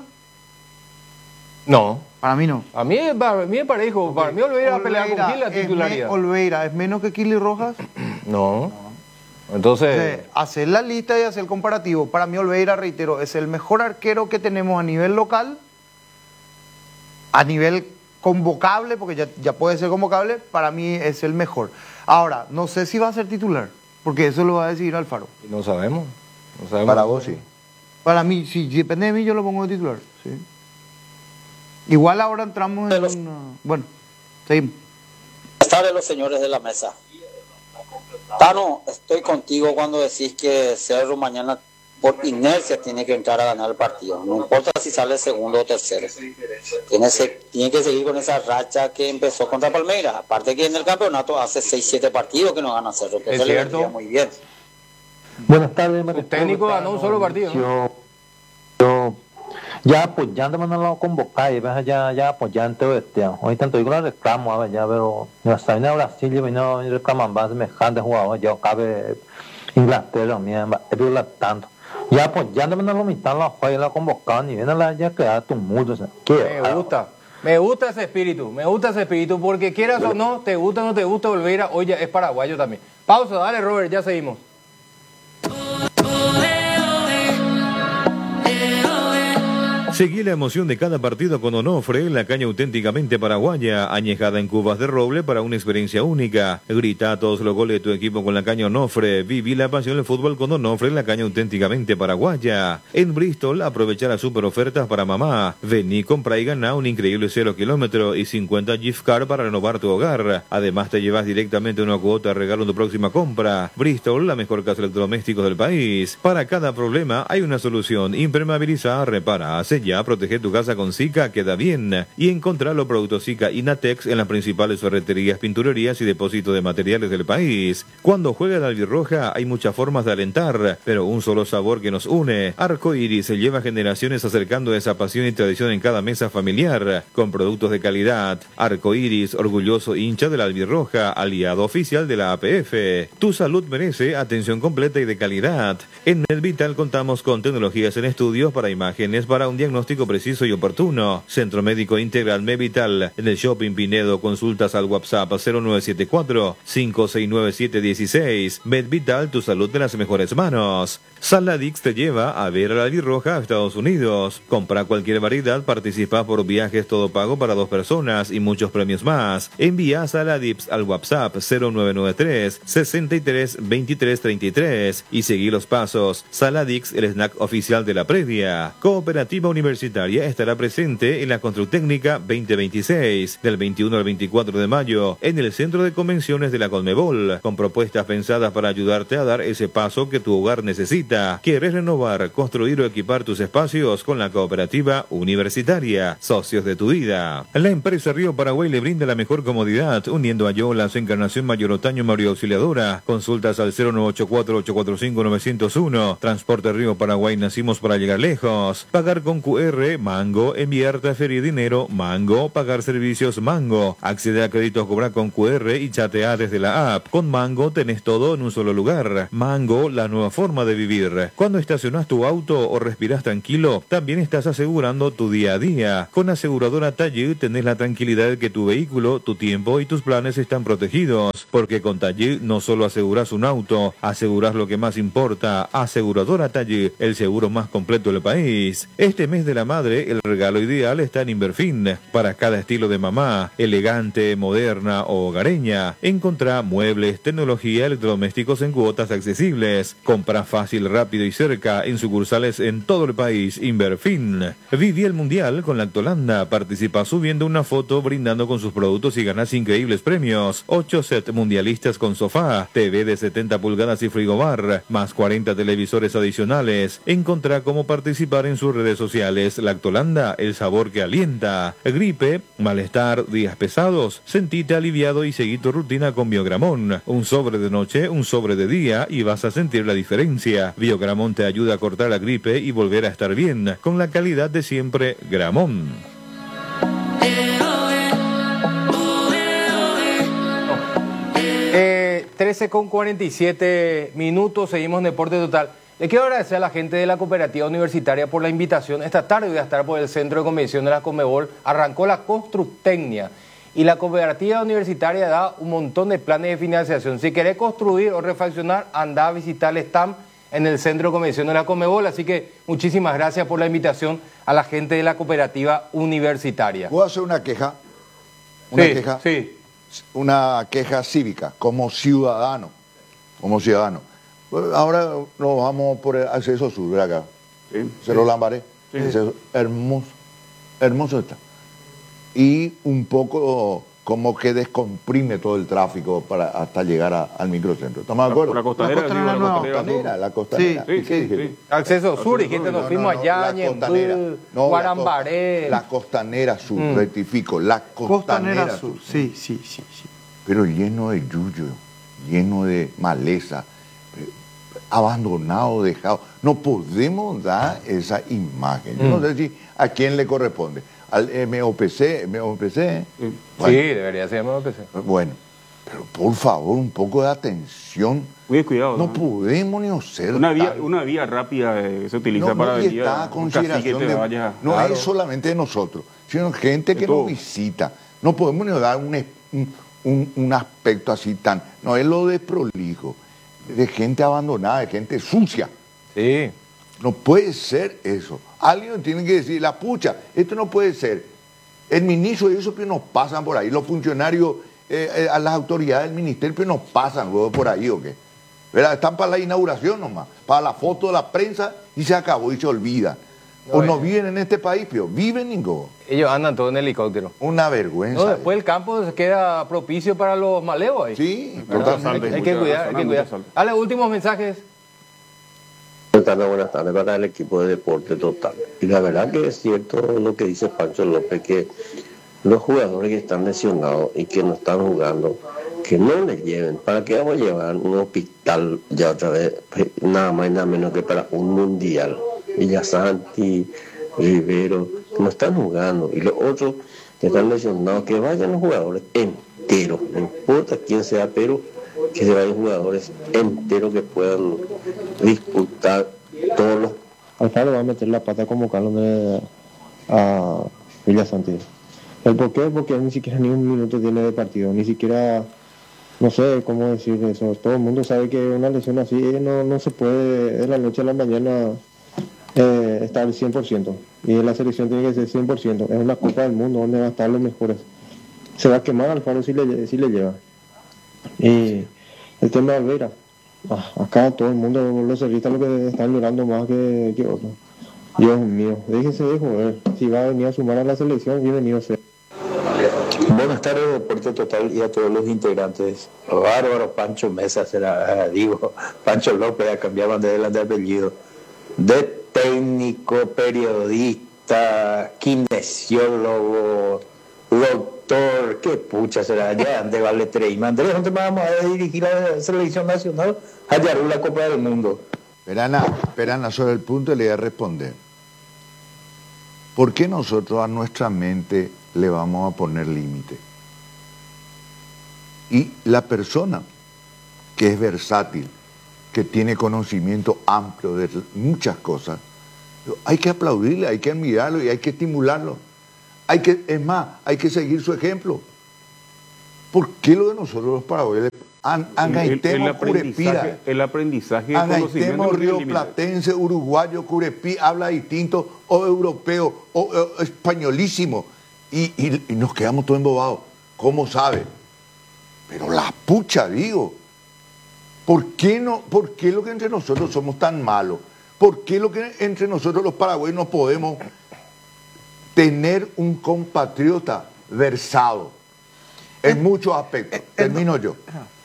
No. Para mí no. A mí, para mí es parejo. Okay. Para mí Olveira va a pelear con Gil la titularidad. Me, Olveira, ¿es menos que Kili Rojas? No. no. Entonces... Entonces, hacer la lista y hacer el comparativo. Para mí Olveira, reitero, es el mejor arquero que tenemos a nivel local, a nivel convocable, porque ya, ya puede ser convocable, para mí es el mejor. Ahora, no sé si va a ser titular, porque eso lo va a decidir Alfaro. No sabemos. No sabemos. Para vos sí. Para mí, sí, si depende de mí, yo lo pongo de titular. Sí. Igual ahora entramos en una... Bueno, seguimos. Buenas tardes, los señores de la mesa. Tano, estoy contigo cuando decís que Cerro mañana por inercia tiene que entrar a ganar el partido. No importa si sale segundo o tercero. Tiene, se, tiene que seguir con esa racha que empezó contra Palmeiras. Aparte que en el campeonato hace seis siete partidos que no gana Cerro. Que es cierto. Le muy bien. Buenas tardes. El técnico ganó un solo partido. Yo, yo ya apoyando, no lo convocar, ya, ya apoyante, este, hoy tanto digo la reclamo, ya, pero no está en Brasil, yo no reclaman más semejante jugador, ya cabe Inglaterra, mira, es tanto. Ya apoyándome no lo mitad la juega, la convocaban y viene la ya queda tumulto. Me gusta, me gusta ese espíritu, me gusta ese espíritu, porque quieras o no, te gusta o no te gusta, Olveira, hoy ya es paraguayo también. Pausa, dale Robert, ya seguimos. Seguí la emoción de cada partido con Onofre, la caña auténticamente paraguaya, añejada en cubas de roble para una experiencia única. Grita a todos los goles de tu equipo con la caña Onofre. Viví la pasión del fútbol con Onofre, la caña auténticamente paraguaya. En Bristol, aprovecha las super ofertas para mamá. Vení, compra y gana un increíble cero kilómetro y cincuenta gift card para renovar tu hogar. Además, te llevas directamente una cuota de regalo en tu próxima compra. Bristol, la mejor casa de electrodomésticos del país. Para cada problema hay una solución. Impermeabiliza, repara, hace ya, protege tu casa con Zika, queda bien. Y encontrá los productos Zika y Natex en las principales ferreterías, pinturerías y depósitos de materiales del país. Cuando juega la albirroja hay muchas formas de alentar, pero un solo sabor que nos une. Arco Iris se lleva generaciones acercando esa pasión y tradición en cada mesa familiar, con productos de calidad. Arco Iris, orgulloso hincha de la albirroja, aliado oficial de la A P F. Tu salud merece atención completa y de calidad. En MedVital contamos con tecnologías en estudios para imágenes para un diagnóstico preciso y oportuno. Centro Médico Integral MedVital. En el Shopping Pinedo, consultas al WhatsApp cero nueve siete cuatro, cinco seis nueve siete uno seis. MedVital, tu salud de las mejores manos. Saladix te lleva a ver a la albirroja a Estados Unidos. Compra cualquier variedad, participa por viajes todo pago para dos personas y muchos premios más. Envía Saladix al WhatsApp cero nueve nueve tres, sesenta y tres, veintitrés treinta y tres y seguí los pasos. Saladix, el snack oficial de la previa. Cooperativa Universitaria Universitaria estará presente en la Constructécnica veinte veintiséis, del veintiuno al veinticuatro de mayo, en el Centro de Convenciones de la Conmebol, con propuestas pensadas para ayudarte a dar ese paso que tu hogar necesita. ¿Quieres renovar, construir o equipar tus espacios con la Cooperativa Universitaria? Socios de tu vida. La empresa Río Paraguay le brinda la mejor comodidad, uniendo a Yolas, Encarnación Mayor Otaño, María Auxiliadora. Consultas al cero nueve ocho cuatro, ocho cuatro cinco, nueve cero uno. Transporte Río Paraguay, nacimos para llegar lejos. Pagar con Q R, Mango. Enviar, transferir dinero, Mango. Pagar servicios, Mango. Acceder a créditos, cobrar con Q R y chatear desde la app. Con Mango tenés todo en un solo lugar. Mango, la nueva forma de vivir. Cuando estacionás tu auto o respirás tranquilo, también estás asegurando tu día a día. Con aseguradora Taller tenés la tranquilidad de que tu vehículo, tu tiempo y tus planes están protegidos. Porque con Taller no solo aseguras un auto, aseguras lo que más importa. Aseguradora Taller, el seguro más completo del país. Este mes de la madre, el regalo ideal está en Inverfin. Para cada estilo de mamá, elegante, moderna o hogareña, encontrá muebles, tecnología, electrodomésticos en cuotas accesibles. Compra fácil, rápido y cerca en sucursales en todo el país. Inverfin. Viví el mundial con Lactolanda. Participa subiendo una foto brindando con sus productos y ganás increíbles premios. ocho set mundialistas con sofá, T V de setenta pulgadas y frigobar, más cuarenta televisores adicionales. Encontrá cómo participar en sus redes sociales. Lactolanda, el sabor que alienta. Gripe, malestar, días pesados. Sentite aliviado y seguí tu rutina con Biogramón. Un sobre de noche, un sobre de día y vas a sentir la diferencia. Biogramón te ayuda a cortar la gripe y volver a estar bien, con la calidad de siempre. Gramón. Eh, trece con cuarenta y siete minutos, seguimos en Deporte Total. Le quiero agradecer a la gente de la Cooperativa Universitaria por la invitación. Esta tarde voy a estar por el Centro de Convención de la Conmebol. Arrancó la Constructecnia y la Cooperativa Universitaria da un montón de planes de financiación. Si querés construir o refaccionar, anda a visitar el stand en el Centro de Convención de la Conmebol. Así que muchísimas gracias por la invitación a la gente de la Cooperativa Universitaria. ¿Puedo hacer una queja? Una sí, queja. Sí. Una queja cívica, como ciudadano. Como ciudadano. Ahora nos vamos por el acceso sur, de acá. Sí, Cerro sí. Lambaré. Sí. Acceso, hermoso. Hermoso está. Y un poco como que descomprime todo el tráfico para hasta llegar a, al microcentro. ¿Estamos de acuerdo? La costanera, la costanera, digo, no, la costanera, la costanera. Sí, sí, sí, sí. Acceso sur, y gente nos fuimos allá, Ñembú, Guarambaré. La costanera sur, mm. rectifico, la costanera, costanera sur. sur. Sí, sí, sí, sí. Pero lleno de yuyo, lleno de maleza, abandonado, dejado. No podemos dar esa imagen. Yo mm. no sé si a quién le corresponde. Al M O P C, M O P C. Sí, bueno, sí, debería ser M O P C. Bueno, pero por favor, un poco de atención. Muy cuidado. No, ¿no? podemos ni hacer una vía, una vía rápida que se utiliza no, para no, venir a consideración de, vaya, no claro. es solamente de nosotros, sino gente que nos visita. No podemos ni dar un, un, un aspecto así tan... No, es lo desprolijo, de gente abandonada, de gente sucia. Sí. No puede ser eso. Alguien tiene que decir, la pucha, esto no puede ser. El ministro y eso que nos pasan por ahí, los funcionarios, eh, eh, a las autoridades del ministerio que nos pasan luego por ahí, ¿o qué? ¿Verdad? Están para la inauguración nomás, para la foto de la prensa y se acabó y se olvida. No, o no viven en este país, pero viven ningún. Ellos andan todos en helicóptero. Una vergüenza. No, después el campo se queda propicio para los maleos ahí. Sí, totalmente. Hay, hay que cuidar, hay que cuidar. Dale, últimos mensajes. Buenas tardes, buenas tardes para el equipo de Deporte Total. Y la verdad que es cierto lo que dice Pancho López, que los jugadores que están lesionados y que no están jugando, que no les lleven. ¿Para qué vamos a llevar un hospital ya otra vez? Nada más y nada menos que para un mundial. Villasanti, Rivero, no están jugando. Y los otros que están lesionados, que vayan los jugadores enteros. No importa quién sea, pero que se vayan jugadores enteros que puedan disputar todos los... Alfaro va a meter la pata como Carlos de, a Villasanti. ¿El por qué? Porque ni siquiera ni un minuto tiene de partido, ni siquiera, no sé cómo decir eso. Todo el mundo sabe que una lesión así no, no se puede de la noche a la mañana eh, estar al cien por ciento. Y la selección tiene que ser cien por ciento. Es una Copa del Mundo donde van a estar los mejores. Se va a quemar Alfaro si le, si le lleva. Y el tema de Vera, ah, acá todo el mundo, los servistas, lo que están llorando más que, que otros. Dios mío, déjese de joder. Si va a venir a sumar a la selección, bienvenido sea. Buenas tardes, Deporte Total, y a todos los integrantes. Bárbaro Pancho Mesa será, digo, Pancho López, ya cambiaban de delante de apellido. De técnico, periodista, kinesiólogo, doctor, qué pucha será, ya ande vale Treima. Andrés, ¿dónde vamos a dirigir la selección nacional? Allá la Copa del Mundo. Perana, Perana, sobre el punto le voy a responder. ¿Por qué nosotros a nuestra mente le vamos a poner límite? Y la persona que es versátil, que tiene conocimiento amplio de muchas cosas, hay que aplaudirle, hay que admirarlo y hay que estimularlo. Hay que, es más, hay que seguir su ejemplo. ¿Por qué lo de nosotros los paraguayos? Angaitemo, Curepira. El aprendizaje de Angaitemo, rioplatense, uruguayo, Curepí, habla distinto, o europeo, o, o españolísimo. Y, y, y nos quedamos todos embobados. ¿Cómo sabe? Pero la pucha, digo. ¿Por qué, no, ¿Por qué lo que entre nosotros somos tan malos? ¿Por qué lo que entre nosotros los paraguayos no podemos tener un compatriota versado? En muchos aspectos. Termino yo.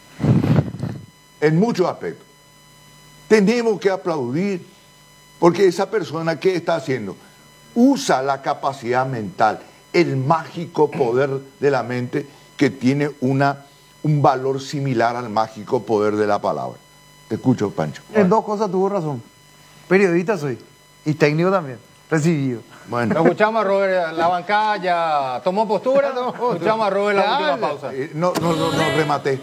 En muchos aspectos. Tenemos que aplaudir, porque esa persona, ¿qué está haciendo? Usa la capacidad mental, el mágico poder de la mente, que tiene una, un valor similar al mágico poder de la palabra. Te escucho, Pancho. En dos cosas tuvo razón. Periodista soy, y técnico también, recibido. Bueno. Lo escuchamos a Robert, la bancada ya tomó postura, ¿no? Escuchamos a Robert la última pausa. Eh, no, no, no, no rematé.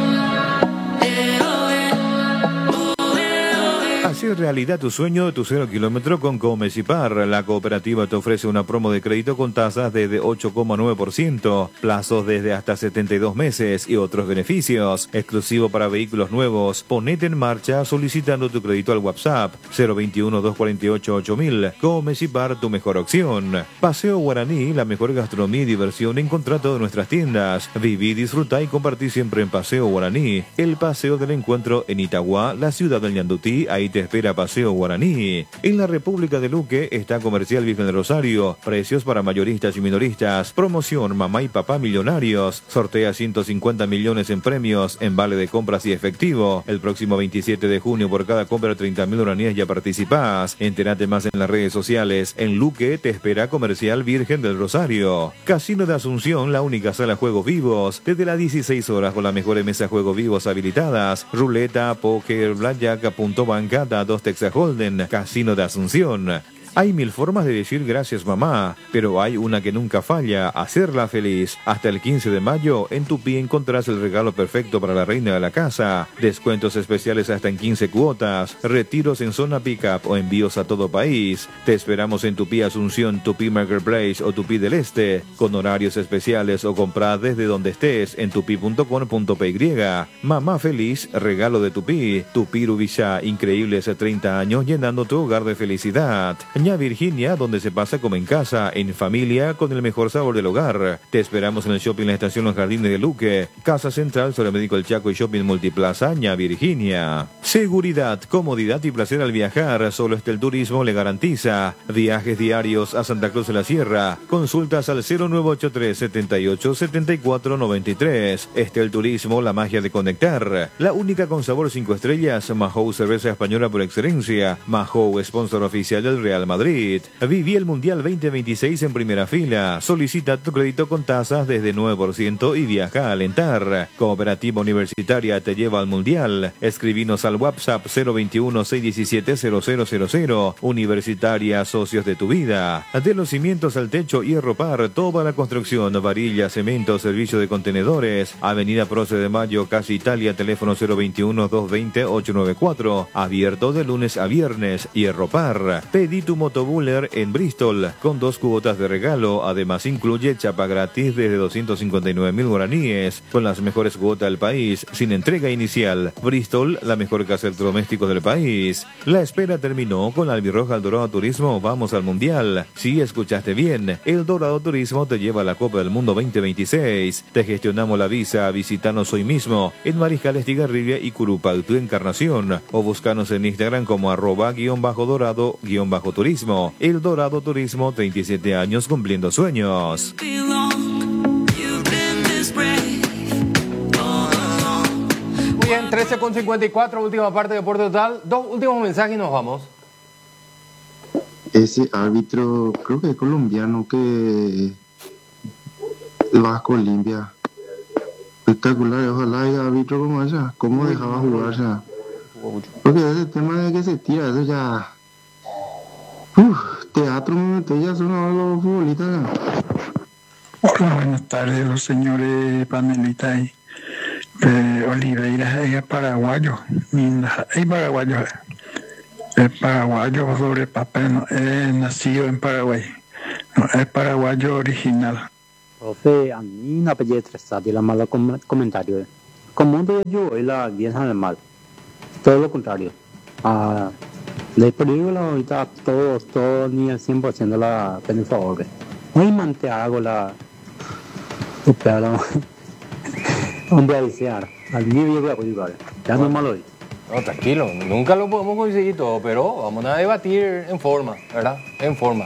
Hacer realidad tu sueño de tu cero kilómetro con Comecipar. La cooperativa te ofrece una promo de crédito con tasas desde ocho coma nueve por ciento, plazos desde hasta setenta y dos meses y otros beneficios. Exclusivo para vehículos nuevos. Ponete en marcha solicitando tu crédito al WhatsApp cero veintiuno, doscientos cuarenta y ocho, ocho mil. Comecipar, tu mejor opción. Paseo Guaraní, la mejor gastronomía y diversión en contrato de nuestras tiendas. Viví, disfruta y compartí siempre en Paseo Guaraní. El paseo del encuentro en Itagua, la ciudad del Ñandutí. Ahí te espera Paseo Guaraní. En la República de Luque está Comercial Virgen del Rosario. Precios para mayoristas y minoristas. Promoción Mamá y Papá Millonarios. Sortea ciento cincuenta millones en premios en vale de compras y efectivo. El próximo veintisiete de junio, por cada compra de treinta mil guaraníes ya participás. Entérate más en las redes sociales. En Luque te espera Comercial Virgen del Rosario. Casino de Asunción, la única sala juegos vivos. Desde las dieciséis horas con las mejores mesas juegos vivos habilitadas. Ruleta, póker, blackjack, punto banca, dos Texas Holden, Casino de Asunción. Hay mil formas de decir gracias mamá, pero hay una que nunca falla, hacerla feliz. Hasta el quince de mayo, en Tupí encontrás el regalo perfecto para la reina de la casa. Descuentos especiales hasta en quince cuotas, retiros en zona pick-up o envíos a todo país. Te esperamos en Tupí Asunción, Tupí Marketplace o Tupí del Este, con horarios especiales o comprar desde donde estés en tupi punto com punto p y. Mamá feliz, regalo de Tupí. Tupí Rubilla, increíbles treinta años llenando tu hogar de felicidad. Virginia, donde se pasa como en casa, en familia, con el mejor sabor del hogar. Te esperamos en el Shopping La Estación Los Jardines de Luque, Casa Central, sobre Médico El Chaco y Shopping Multiplaza, Ña Virginia. Seguridad, comodidad y placer al viajar, solo Estel Turismo le garantiza. Viajes diarios a Santa Cruz de la Sierra. Consultas al cero nueve ocho tres, setenta y ocho, setenta y cuatro noventa y tres. Estel Turismo, la magia de conectar. La única con sabor cinco estrellas, Mahou, cerveza española por excelencia. Mahou, sponsor oficial del Real Madrid. Madrid. Viví el Mundial veinte veintiséis en primera fila. Solicita tu crédito con tasas desde nueve por ciento y viaja a alentar. Cooperativa Universitaria te lleva al Mundial. Escribinos al WhatsApp cero veintiuno, seiscientos diecisiete, cero cero cero cero. Universitaria, socios de tu vida. De los cimientos al techo, Hierro Par, toda la construcción, varilla, cemento, servicio de contenedores. Avenida Proce de Mayo, Casa Italia, teléfono cero veintiuno, doscientos veinte, ochocientos noventa y cuatro. Abierto de lunes a viernes. Hierro Par. Pedí tu motobuller en Bristol con dos cuotas de regalo. Además incluye chapa gratis desde doscientos cincuenta y nueve mil guaraníes con las mejores cuotas del país sin entrega inicial. Bristol, la mejor casa de electrodomésticos del país. La espera terminó con Albirroja El Dorado Turismo. Vamos al Mundial. Si escuchaste bien, El Dorado Turismo te lleva a la Copa del Mundo veinte veintiséis. Te gestionamos la visa. Visítanos hoy mismo en Mariscal Estigarribia y Curupaytú Encarnación o búscanos en Instagram como arroba guión bajo dorado guión bajo turismo. Turismo. El Dorado Turismo, treinta y siete años cumpliendo sueños. Muy bien, trece con cincuenta y cuatro, última parte de Deporte Total. Dos últimos mensajes y nos vamos. Ese árbitro, creo que es colombiano, que el Vasco Olimpia. Espectacular, ojalá haya árbitro como ese, cómo dejaba jugar, o sea. Porque ese tema de que se tira, eso ya. Uf, teatro, momento, ya son los futbolistas. Hola, buenas tardes, los señores panelistas ahí. Eh, Oliveira es paraguayo, es paraguayo, es paraguayo sobre papel, no es nacido en Paraguay, no es paraguayo original. Profe, a mí no apellido estresado y la mala com comentario. Eh. Como un yo y la piensa mal. Todo lo contrario. Ah, de película ahorita todos, todos ni el cien por ciento la pen favor. Hoy mante hago la pero hombre a desear. Al mío yo voy a coincidir. Ya no es malo hoy. No, tranquilo, nunca lo podemos coincidir todo, pero vamos a debatir en forma, ¿verdad? En forma.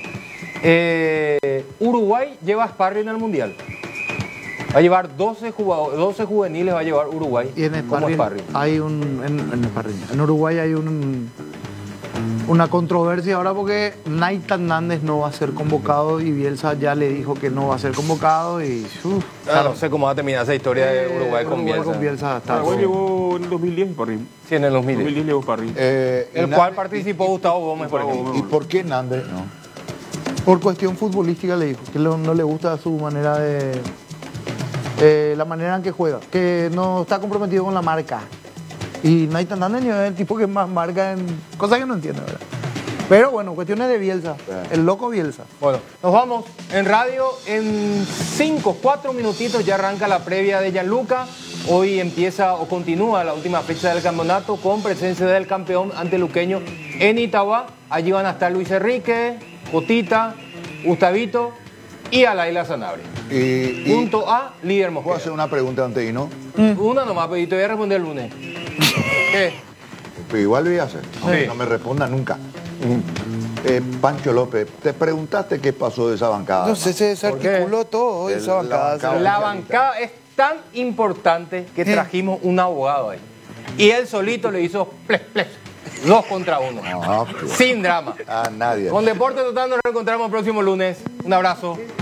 Eh, Uruguay lleva sparring al Mundial. Va a llevar doce, jugadores, doce juveniles, va a llevar Uruguay. Y en sparring, sparring. Hay un, en, en, sparring. En Uruguay hay un, una controversia ahora porque Nathan Hernández no va a ser convocado y Bielsa ya le dijo que no va a ser convocado y... Uf, ah, no sé cómo va a terminar esa historia de Uruguay, eh, con Uruguay Bielsa. Con Bielsa está Uruguay llegó en el dos mil diez sparring. Sí, en el dos mil diez. dos mil diez llegó sparring. Eh, el cual participó Gustavo Gómez, por ejemplo. ¿Y por qué Hernández no? Por cuestión futbolística le dijo que no le gusta su manera de... Eh, la manera en que juega, que no está comprometido con la marca. Y Nathan Hernández es el tipo que más marca en cosas que no entiende, ¿verdad? Pero bueno, cuestiones de Bielsa, el loco Bielsa. Bueno, nos vamos en radio en cinco, cuatro minutitos, ya arranca la previa de Gianluca. Hoy empieza o continúa la última fecha del campeonato con presencia del campeón anteluqueño en Itagua. Allí van a estar Luis Enrique, Cotita, Gustavito y Alaila Sanabria. Y, Punto A, líder Mosquera. ¿Puedo hacer una pregunta antes y no? Mm. Una nomás, pero te voy a responder el lunes. ¿Qué? Pero igual lo voy a hacer. No, sí. no me responda nunca. Eh, Pancho López, ¿te preguntaste qué pasó de esa bancada? No sé, se desarticuló todo hoy esa bancada. La bancada, la bancada es tan importante que trajimos un abogado ahí. Y él solito le hizo ples, ples. Dos contra uno. Ah, sin drama. A nadie. Con Deporte Total nos reencontramos el próximo lunes. Un abrazo.